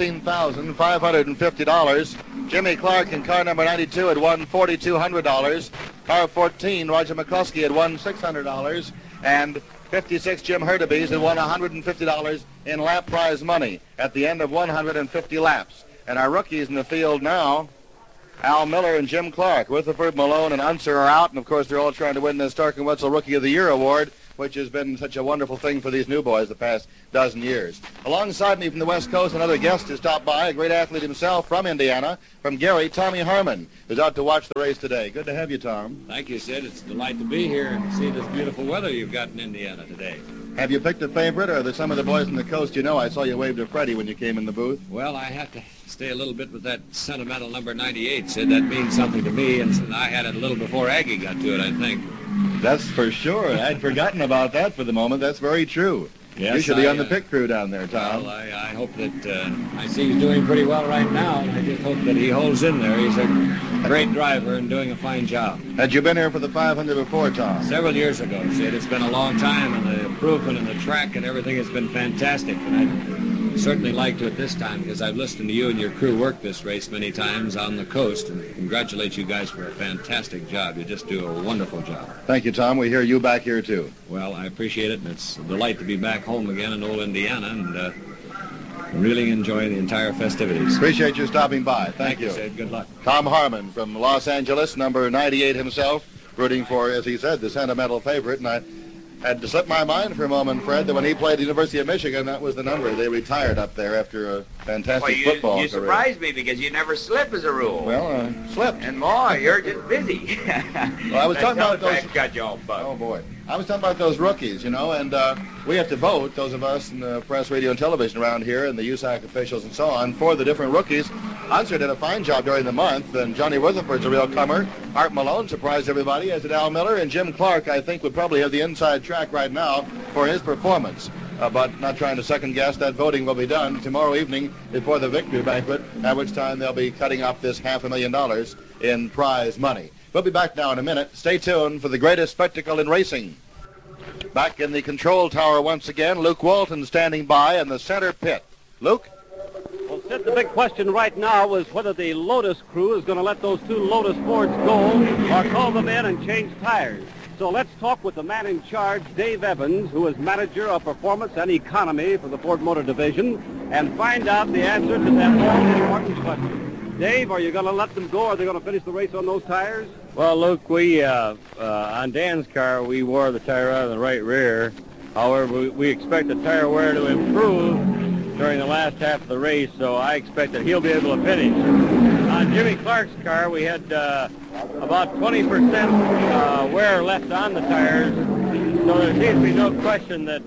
$17,550. Jimmy Clark in car number 92 had won $4,200. Car 14, Roger McCluskey, had won $600. And 56 Jim Hurtubise had won $150 in lap prize money at the end of 150 laps. And our rookies in the field now, Al Miller and Jim Clark. Rutherford, Malone, and Unser are out, and of course they're all trying to win the Stark and Wetzel Rookie of the Year award, which has been such a wonderful thing for these new boys the past dozen years. Alongside me from the West Coast, another guest has stopped by, a great athlete himself from Indiana, from Gary, Tommy Harmon, who's out to watch the race today. Good to have you, Tom. Thank you, Sid. It's a delight to be here and see this beautiful weather you've got in Indiana today. Have you picked a favorite, or are there some of the boys on the coast you know? I saw you wave to Freddie when you came in the booth. Well, I have to stay a little bit with that sentimental number 98, Sid. That means something to me, and I had it a little before Aggie got to it, I think. That's for sure. I'd forgotten about that for the moment. That's very true. Yes, you should be on the pit crew down there, Tom. Well, I hope that I see he's doing pretty well right now, and I just hope that he holds in there. He's a great driver and doing a fine job. Had you been here for the 500 before, Tom? Several years ago, Sid. It's been a long time, and the improvement in the track and everything has been fantastic. And I'd certainly like to at this time, because I've listened to you and your crew work this race many times on the coast, and congratulate you guys for a fantastic job. You just do a wonderful job. Thank you, Tom. We hear you back here, too. Well, I appreciate it, and it's a delight to be back home again in old Indiana, and really enjoy the entire festivities. Appreciate you stopping by. Thank you. Sid. Good luck. Tom Harmon from Los Angeles, number 98 himself, rooting for, as he said, the sentimental favorite. And I had to slip my mind for a moment, Fred, that when he played at the University of Michigan, that was the number. They retired up there after a fantastic football career. You surprised me because you never slip as a rule. Well, slipped. And more, you're just busy. Well, I was talking about those. Got you all bugged. Oh boy, I was talking about those rookies, you know, and we have to vote, those of us in the press, radio, and television around here, and the USAC officials and so on, for the different rookies. Unser did a fine job during the month, and Johnny Rutherford's a real comer. Art Malone surprised everybody, as did Al Miller, and Jim Clark, I think, would probably have the inside track right now for his performance. But not trying to second guess, that voting will be done tomorrow evening before the victory banquet, at which time they'll be cutting up this $500,000 in prize money. We'll be back now in a minute. Stay tuned for the greatest spectacle in racing. Back in the control tower once again, Luke Walton standing by in the center pit. Luke? Well, Sid, the big question right now is whether the Lotus crew is going to let those two Lotus Fords go or call them in and change tires. So let's talk with the man in charge, Dave Evans, who is manager of performance and economy for the Ford Motor Division, and find out the answer to that all-important question. Dave, are you going to let them go, or are they going to finish the race on those tires? Well, Luke, we, on Dan's car, we wore the tire out of the right rear. However, we expect the tire wear to improve during the last half of the race, so I expect that he'll be able to finish. On Jimmy Clark's car, we had about 20% wear left on the tires, so there seems to be no question that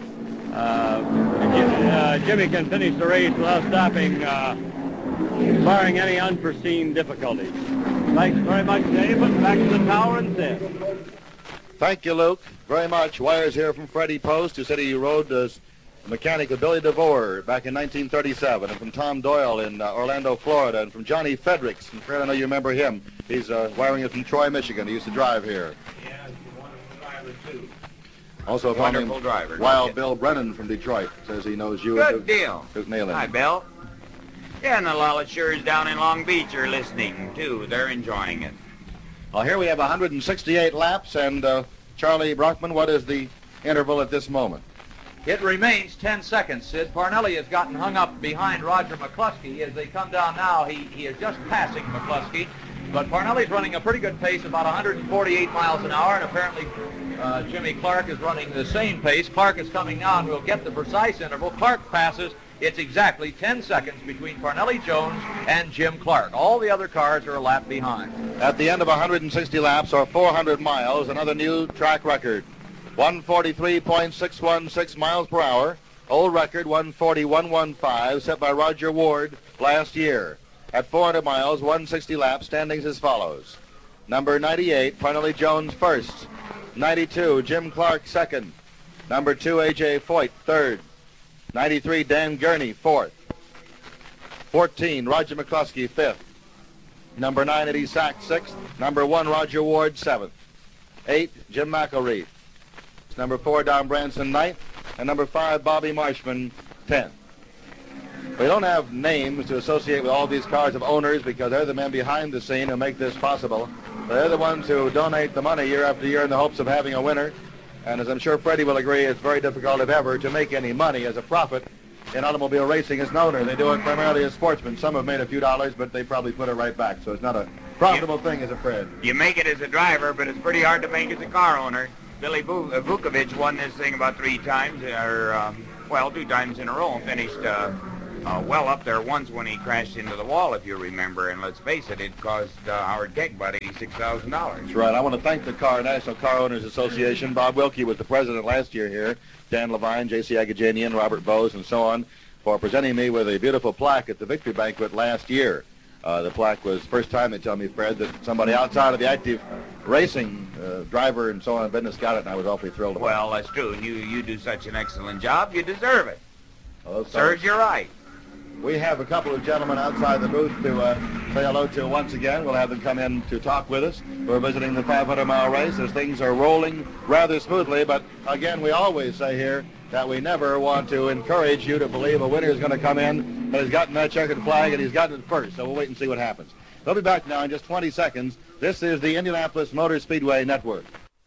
Jimmy can finish the race without stopping, barring any unforeseen difficulties. Thanks very much, Dave. Back to the tower and Sid. Thank you, Luke, very much. Wires here from Freddie Post, who said he rode as mechanic of Billy DeVore back in 1937, and from Tom Doyle in Orlando, Florida, and from Johnny Fredericks. And Fred, I know you remember him. He's wiring it from Troy, Michigan. He used to drive here. Yeah, he's a wonderful driver, too. Also, wonderful driver. Wild Bill Brennan from Detroit says he knows you. Good deal. Who's nailing. Hi, Bill. Yeah, and the Lollichers down in Long Beach are listening, too. They're enjoying it. Well, here we have 168 laps, and Charlie Brockman, what is the interval at this moment? It remains 10 seconds, Sid. Parnelli has gotten hung up behind Roger McCluskey. As they come down now, he is just passing McCluskey. But Parnelli's running a pretty good pace, about 148 miles an hour, and apparently Jimmy Clark is running the same pace. Clark is coming now, and we'll get the precise interval. Clark passes. It's exactly 10 seconds between Parnelli Jones and Jim Clark. All the other cars are a lap behind. At the end of 160 laps, or 400 miles, another new track record. 143.616 miles per hour. Old record 140.115 set by Roger Ward last year. At 400 miles, 160 laps, standings as follows. Number 98, Parnelli Jones first. 92, Jim Clark second. Number 2, A.J. Foyt third. 93, Dan Gurney, 4th. 14, Roger McCluskey, 5th. Number 9, Eddie Sachs, 6th. Number 1, Roger Ward, 7th. 8, Jim McElreath. Number 4, Don Branson, 9th. And number 5, Bobby Marshman, 10th. We don't have names to associate with all these cars of owners because they're the men behind the scene who make this possible. They're the ones who donate the money year after year in the hopes of having a winner. And as I'm sure Freddie will agree, it's very difficult, if ever, to make any money as a profit in automobile racing as an owner. They do it primarily as sportsmen. Some have made a few dollars, but they probably put it right back. So it's not a profitable thing as a Fred. You make it as a driver, but it's pretty hard to make as a car owner. Billy Vukovich won this thing about 3 times, or, 2 times in a row, and finished well up there once when he crashed into the wall, if you remember. And let's face it, it cost Howard Keck about $86,000. That's right. I want to thank the National Car Owners Association. Bob Wilkie was the president last year here. Dan Levine, J.C. Agajanian, Robert Bose, and so on, for presenting me with a beautiful plaque at the Victory Banquet last year. The plaque was first time, they tell me, Fred, that somebody outside of the active racing driver and so on business got it, and I was awfully thrilled about it. Well, that's true. And you do such an excellent job, you deserve it. Well, serves you right. We have a couple of gentlemen outside the booth to say hello to once again. We'll have them come in to talk with us. We're visiting the 500-mile race as things are rolling rather smoothly. But again, we always say here that we never want to encourage you to believe a winner is going to come in that has gotten that checkered flag and he's gotten it first. So we'll wait and see what happens. We'll be back now in just 20 seconds. This is the Indianapolis Motor Speedway Network.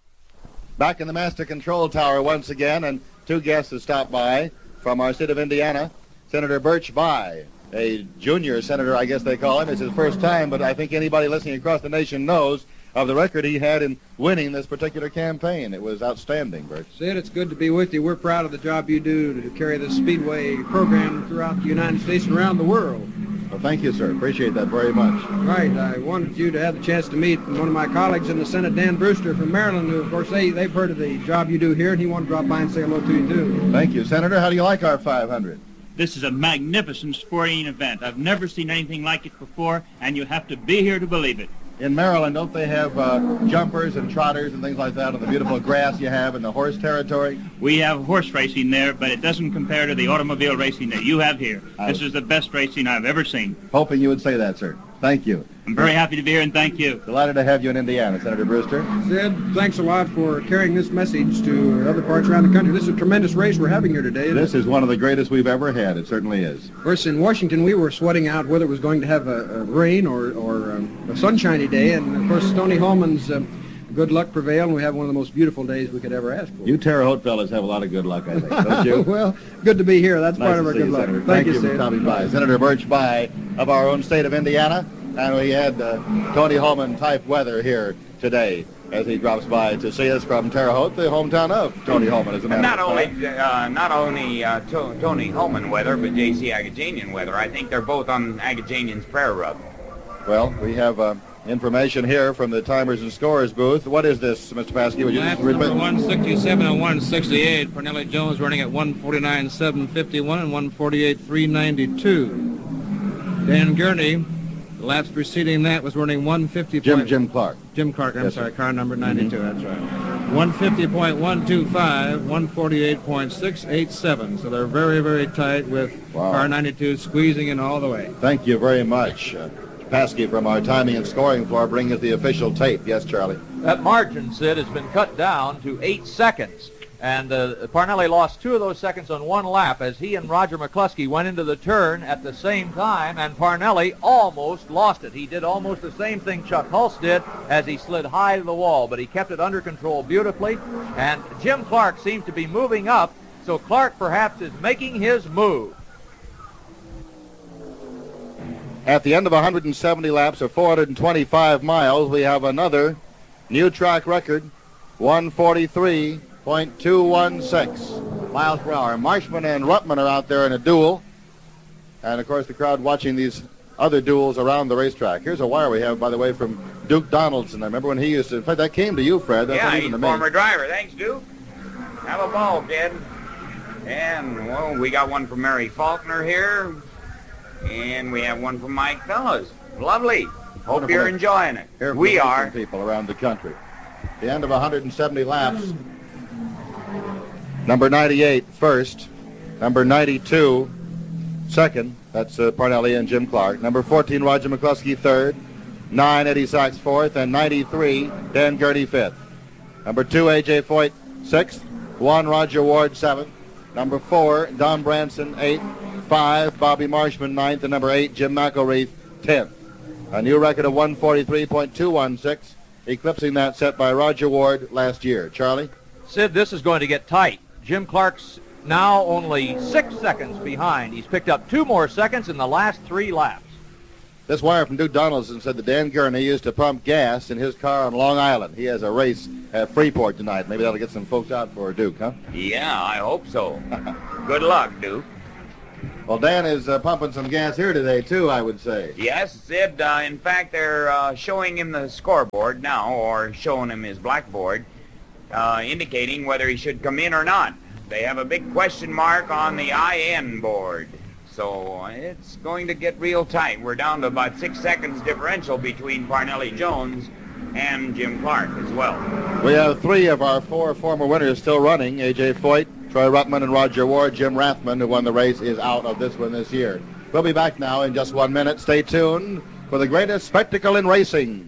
Back in the Master Control Tower once again, and 2 guests have stopped by from our state of Indiana. Senator Birch Bayh, a junior senator, I guess they call him. It's his first time, but I think anybody listening across the nation knows of the record he had in winning this particular campaign. It was outstanding, Birch. Sid, it's good to be with you. We're proud of the job you do to carry the Speedway program throughout the United States and around the world. Well, thank you, sir. Appreciate that very much. Right. I wanted you to have the chance to meet one of my colleagues in the Senate, Dan Brewster from Maryland, who, of course, they've heard of the job you do here, and he wanted to drop by and say hello to you, too. Thank you, Senator. How do you like our 500? This is a magnificent sporting event. I've never seen anything like it before, and you have to be here to believe it. In Maryland, don't they have jumpers and trotters and things like that on the beautiful grass you have in the horse territory? We have horse racing there, but it doesn't compare to the automobile racing that you have here. This is the best racing I've ever seen. Hoping you would say that, sir. Thank you. I'm very happy to be here, and thank you. Delighted to have you in Indiana, Senator Brewster. Sid, thanks a lot for carrying this message to other parts around the country. This is a tremendous race we're having here today. This is one of the greatest we've ever had. It certainly is. Of course, in Washington, we were sweating out whether it was going to have a rain or a sunshiny day. And, of course, Tony Holman's good luck prevailed, and we have one of the most beautiful days we could ever ask for. You Terre Haute fellas have a lot of good luck, I think, don't you? Well, good to be here. That's nice part of our good luck. Senator. Thank you for coming by. Senator Birch Bayh of our own state of Indiana. And we had Tony Holman type weather here today as he drops by to see us from Terre Haute, the hometown of Tony Holman, as a matter of fact. Not only Tony Holman weather, but J.C. Agajanian weather. I think they're both on Agajanian's prayer rug. Well, we have information here from the timers and scores booth. What is this, Mr. Paskey? Would you Lap number 167 and 168. Parnelli Jones running at 149.751 and 148.392. Dan Gurney, the laps preceding that, was running 150. Jim Clark. Jim Clark, I'm sorry, car number 92, Mm-hmm. that's right. 150.125, 148.687. So they're very, very tight with car 92 squeezing in all the way. Thank you very much. Paskey from our timing and scoring floor bringing us the official tape. Yes, Charlie. That margin, Sid, has been cut down to 8 seconds. And Parnelli lost 2 of those seconds on 1 lap as he and Roger McCluskey went into the turn at the same time, and Parnelli almost lost it. He did almost the same thing Chuck Hulse did as he slid high to the wall, but he kept it under control beautifully. And Jim Clark seems to be moving up, so Clark perhaps is making his move. At the end of 170 laps or 425 miles, we have another new track record, 143.216 miles per hour. Marshman and Ruttman are out there in a duel. And, of course, the crowd watching these other duels around the racetrack. Here's a wire we have, by the way, from Duke Donaldson. I remember when he used to, in fact, that came to you, Fred. That's yeah, not he's even a to me. former driver. Thanks, Duke. Have a ball, kid. And, well, we got one from Mary Faulkner here. And we have one from Mike Fellows. Lovely. Hope you're enjoying it. We are. People around the country. The end of 170 laps. Number 98 first. Number 92, second. That's Parnelli and Jim Clark. Number 14, Roger McCluskey, third. 9, Eddie Sachs, fourth. And 93, Dan Gurney, fifth. Number 2, A.J. Foyt, sixth. 1, Roger Ward, seventh. Number 4, Don Branson, 8th. 5, Bobby Marshman, 9th. And number 8, Jim McElreath, 10th. A new record of 143.216, eclipsing that set by Roger Ward last year. Charlie? Sid, this is going to get tight. Jim Clark's now only 6 seconds behind. He's picked up 2 more seconds in the last 3 laps. This wire from Duke Donaldson said that Dan Gurney used to pump gas in his car on Long Island. He has a race at Freeport tonight. Maybe that'll get some folks out for Duke, huh? Yeah, I hope so. Good luck, Duke. Well, Dan is pumping some gas here today, too, I would say. Yes, Sid. In fact, they're showing him the scoreboard now, or showing him his blackboard, indicating whether he should come in or not. They have a big question mark on the IN board. So it's going to get real tight. We're down to about 6 seconds differential between Parnelli Jones and Jim Clark as well. We have 3 of our 4 former winners still running. A.J. Foyt, Troy Ruttman, and Roger Ward. Jim Rathman, who won the race, is out of this one this year. We'll be back now in just 1 minute. Stay tuned for the greatest spectacle in racing.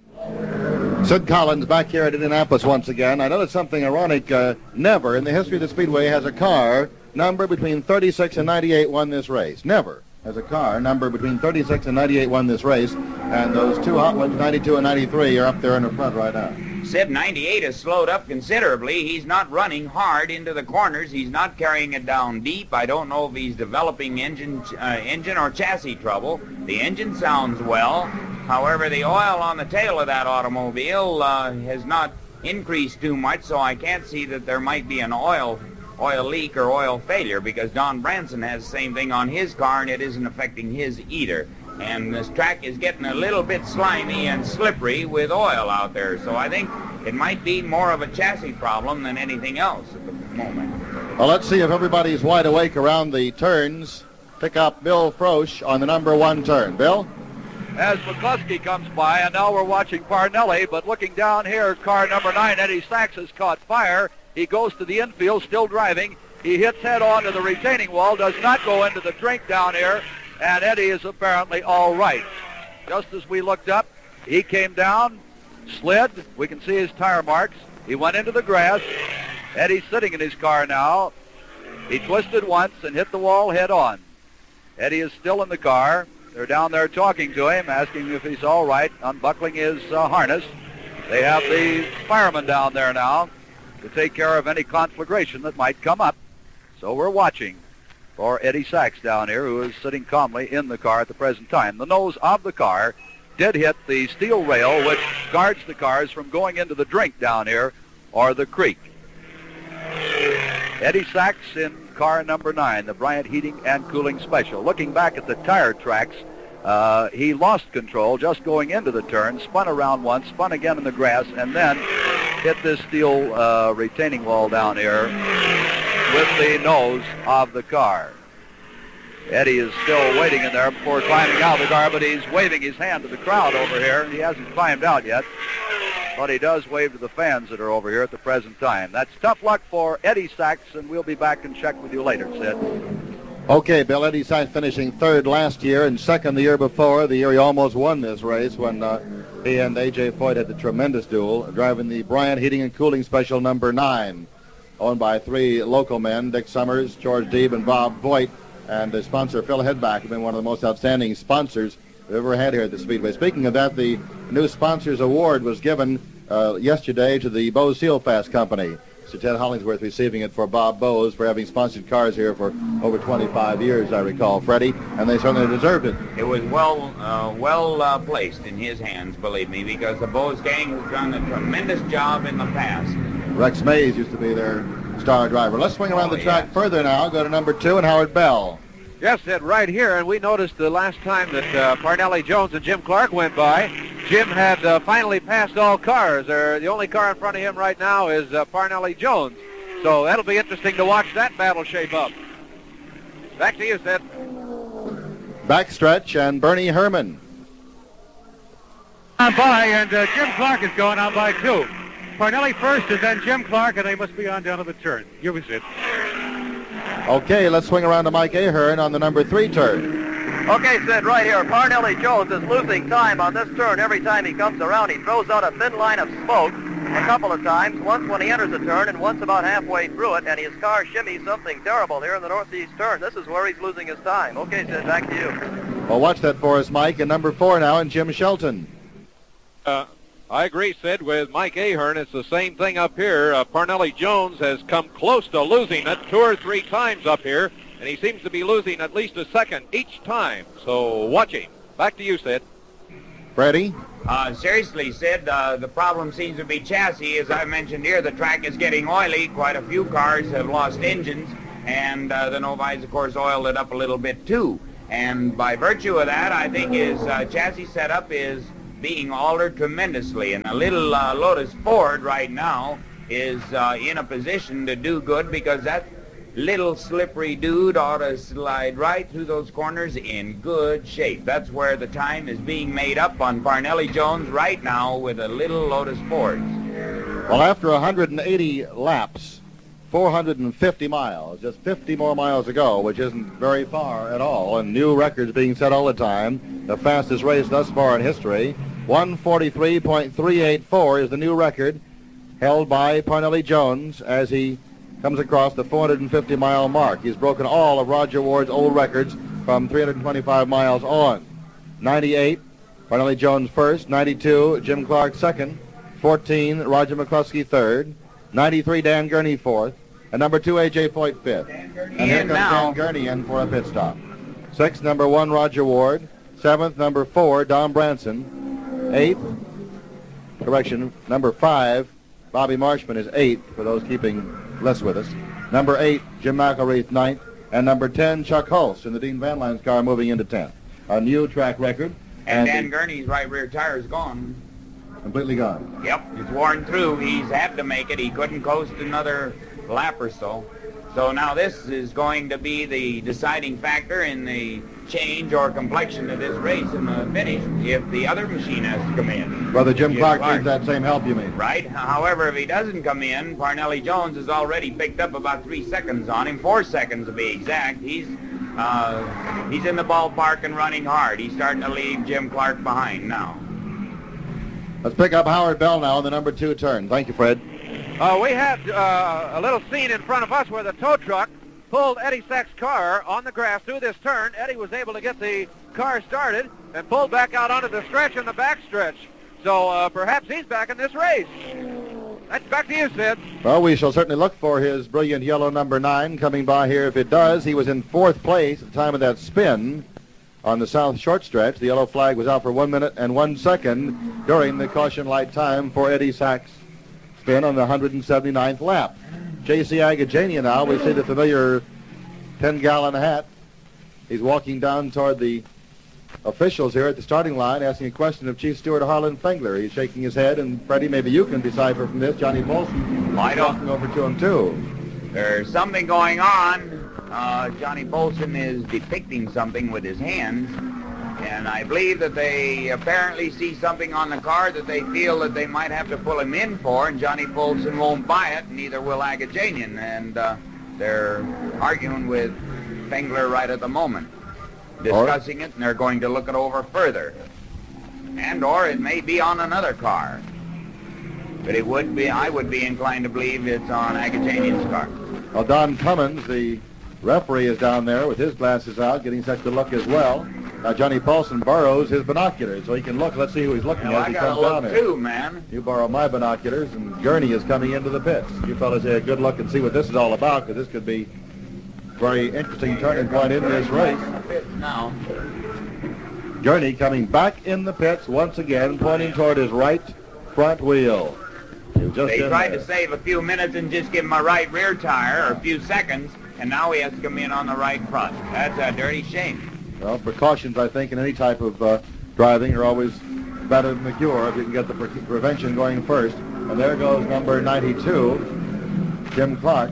Sid Collins back here at Indianapolis once again. I noticed something ironic. Never in the history of the Speedway has a car number between 36 and 98 won this race. Never has a car number between 36 and 98 won this race. And those 2 hot ones, 92 and 93, are up there in the front right now. Sid, 98 has slowed up considerably. He's not running hard into the corners. He's not carrying it down deep. I don't know if he's developing engine or chassis trouble. The engine sounds well. However, the oil on the tail of that automobile has not increased too much, so I can't see that there might be an oil leak or oil failure, because Don Branson has the same thing on his car, and it isn't affecting his either. And this track is getting a little bit slimy and slippery with oil out there, so I think it might be more of a chassis problem than anything else at the moment. Well, let's see if everybody's wide awake around the turns. Pick up Bill Frosch on the number 1 turn. Bill? As McCluskey comes by, and now we're watching Parnelli, but looking down here, car number 9, Eddie Sachs, has caught fire. He goes to the infield, still driving. He hits head on to the retaining wall, does not go into the drink down here, and Eddie is apparently all right. Just as we looked up, he came down, slid. We can see his tire marks. He went into the grass. Eddie's sitting in his car now. He twisted once and hit the wall head on. Eddie is still in the car. They're down there talking to him, asking if he's all right, unbuckling his harness. They have the firemen down there now to take care of any conflagration that might come up. So we're watching for Eddie Sachs down here, who is sitting calmly in the car at the present time. The nose of the car did hit the steel rail, which guards the cars from going into the drink down here or the creek. Eddie Sachs in car number 9, the Bryant Heating and Cooling Special. Looking back at the tire tracks, he lost control just going into the turn, spun around once, spun again in the grass, and then hit this steel retaining wall down here with the nose of the car. Eddie is still waiting in there before climbing out of the car, but he's waving his hand to the crowd over here. He hasn't climbed out yet, but he does wave to the fans that are over here at the present time. That's tough luck for Eddie Sachs, and we'll be back and check with you later, Sid. Okay, Bill. Eddie Sachs finishing 3rd last year and 2nd the year before, the year he almost won this race when he and A.J. Foyt had the tremendous duel, driving the Bryant Heating and Cooling Special number 9, owned by 3 local men, Dick Summers, George Deeb, and Bob Voigt, and the sponsor, Phil Hedback, has been one of the most outstanding sponsors we've ever had here at the Speedway. Speaking of that, the new Sponsors Award was given yesterday to the Bose Seal Fast Company. Mr. Ted Hollingsworth receiving it for Bob Bose for having sponsored cars here for over 25 years, I recall, Freddie, and they certainly deserved it. It was well placed in his hands, believe me, because the Bose gang has done a tremendous job in the past. Rex Mays used to be their star driver. Let's swing around the track further now. Go to number 2 and Howard Bell. Yes, Ed, right here, and we noticed the last time that Parnelli Jones and Jim Clark went by, Jim had finally passed all cars. The only car in front of him right now is Parnelli Jones. So that'll be interesting to watch that battle shape up. Back to you, Sid. Backstretch and Bernie Herman. On by, and Jim Clark is going on by 2. Parnelli first, and then Jim Clark, and they must be on down to the turn. Here we sit. Okay, let's swing around to Mike Ahern on the number 3 turn. Okay, Sid, right here. Parnelli Jones is losing time on this turn. Every time he comes around, he throws out a thin line of smoke a couple of times, once when he enters the turn and once about halfway through it, and his car shimmies something terrible here in the northeast turn. This is where he's losing his time. Okay, Sid, back to you. Well, watch that for us, Mike. And number 4 now, and Jim Shelton. I agree, Sid, with Mike Ahern. It's the same thing up here. Parnelli Jones has come close to losing it 2 or 3 times up here, and he seems to be losing at least a second each time. So watch him. Back to you, Sid. Freddie? Seriously, Sid, the problem seems to be chassis. As I mentioned here, the track is getting oily. Quite a few cars have lost engines, and the Novi's, of course, oiled it up a little bit, too. And by virtue of that, I think his chassis setup is being altered tremendously. And a little Lotus Ford right now is in a position to do good, because that little slippery dude ought to slide right through those corners in good shape. That's where the time is being made up on Parnelli Jones right now with a little Lotus Ford. Well, after 180 laps, 450 miles, just 50 more miles to go, which isn't very far at all, and new records being set all the time. The fastest race thus far in history, 143.384 is the new record held by Parnelli Jones as he comes across the 450-mile mark. He's broken all of Roger Ward's old records from 325 miles on. 98, Parnelli Jones first. 92, Jim Clark second. 14, Roger McCluskey third. 93, Dan Gurney fourth. And number 2, A.J. Foyt fifth. And here comes Dan Gurney in for a pit stop. 6th, number 1, Roger Ward. 7th, number 4, Don Branson. 8th, number 5, Bobby Marshman is 8th, for those keeping less with us. Number 8, Jim McElreath 9th. And number 10, Chuck Hulse in the Dean Van Lines car moving into 10th. A new track record. And Dan Gurney's right rear tire is gone. Completely gone. Yep, it's worn through. He's had to make it. He couldn't coast another lap or so. So now this is going to be the deciding factor in the change or complexion of this race in the finish if the other machine has to come in. Brother Jim Clark needs that same help, you mean? Right. However, if he doesn't come in, Parnelli Jones has already picked up about 3 seconds on him, 4 seconds to be exact. He's in the ballpark and running hard. He's starting to leave Jim Clark behind now. Let's pick up Howard Bell now on the number 2 turn. Thank you, Fred. We had a little scene in front of us where the tow truck pulled Eddie Sack's car on the grass through this turn. Eddie was able to get the car started and pulled back out onto the stretch in the backstretch. So perhaps he's back in this race. That's back to you, Sid. Well, we shall certainly look for his brilliant yellow number 9 coming by here. If it does, he was in 4th place at the time of that spin on the south short stretch. The yellow flag was out for 1 minute and 1 second during the caution light time for Eddie Sack's spin on the 179th lap. J.C. Agajanian now, we see the familiar 10-gallon hat. He's walking down toward the officials here at the starting line, asking a question of Chief Steward Harlan Fengler. He's shaking his head, and Freddie, maybe you can decipher from this. Johnny Bolson walking over to him, too. There's something going on. Johnny Bolson is depicting something with his hands, and I believe that they apparently see something on the car that they feel that they might have to pull him in for, and Johnny Bolson won't buy it, and neither will Agajanian, and they're arguing with Fengler right at the moment, discussing it, and they're going to look it over further. And or it may be on another car. But it would be, I would be inclined to believe it's on Agajanian's car. Well, Don Cummins, the referee, is down there with his glasses out, getting set to look as well. Now, Johnny Paulson borrows his binoculars so he can look. Let's see who he's looking at as he comes down here. Too, man. You borrow my binoculars, and Gurney is coming into the pits. You fellas have a good look and see what this is all about, because this could be a very interesting turning point in this race. Now, Gurney coming back in the pits once again, pointing toward his right front wheel. They tried to save a few minutes and just give him a right rear tire, or a few seconds, and now he has to come in on the right front. That's a dirty shame. Well, precautions, I think, in any type of driving are always better than the cure if you can get the prevention going first. And there goes number 92, Jim Clark,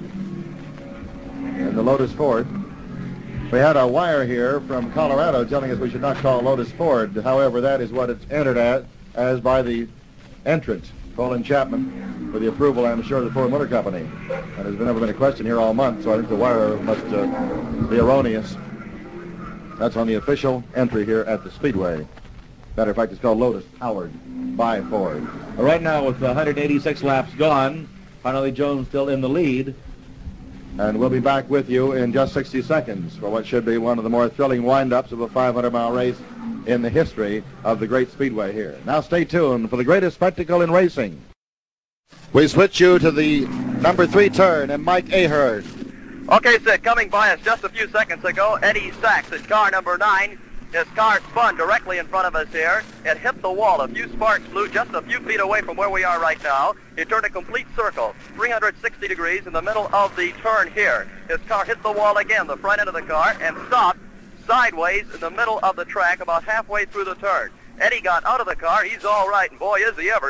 in the Lotus Ford. We had a wire here from Colorado telling us we should not call Lotus Ford. However, that is what it's entered as by the entrant. Colin Chapman, for the approval, I'm sure, of the Ford Motor Company. And there's never been a question here all month, so I think the wire must be erroneous. That's on the official entry here at the Speedway. Matter of fact, it's called Lotus, powered by Ford. Right now, with 186 laps gone, Parnelli Jones still in the lead. And we'll be back with you in just 60 seconds for what should be one of the more thrilling wind-ups of a 500-mile race in the history of the great Speedway here. Now stay tuned for the greatest spectacle in racing. We switch you to the number 3 turn and Mike Ahern. Okay, Sid, coming by us just a few seconds ago, Eddie Sachs at car number 9. His car spun directly in front of us here. It hit the wall. A few sparks flew just a few feet away from where we are right now. It turned a complete circle, 360 degrees in the middle of the turn here. His car hit the wall again, the front end of the car, and stopped sideways in the middle of the track about halfway through the turn. Eddie got out of the car. He's all right, and boy, is he ever.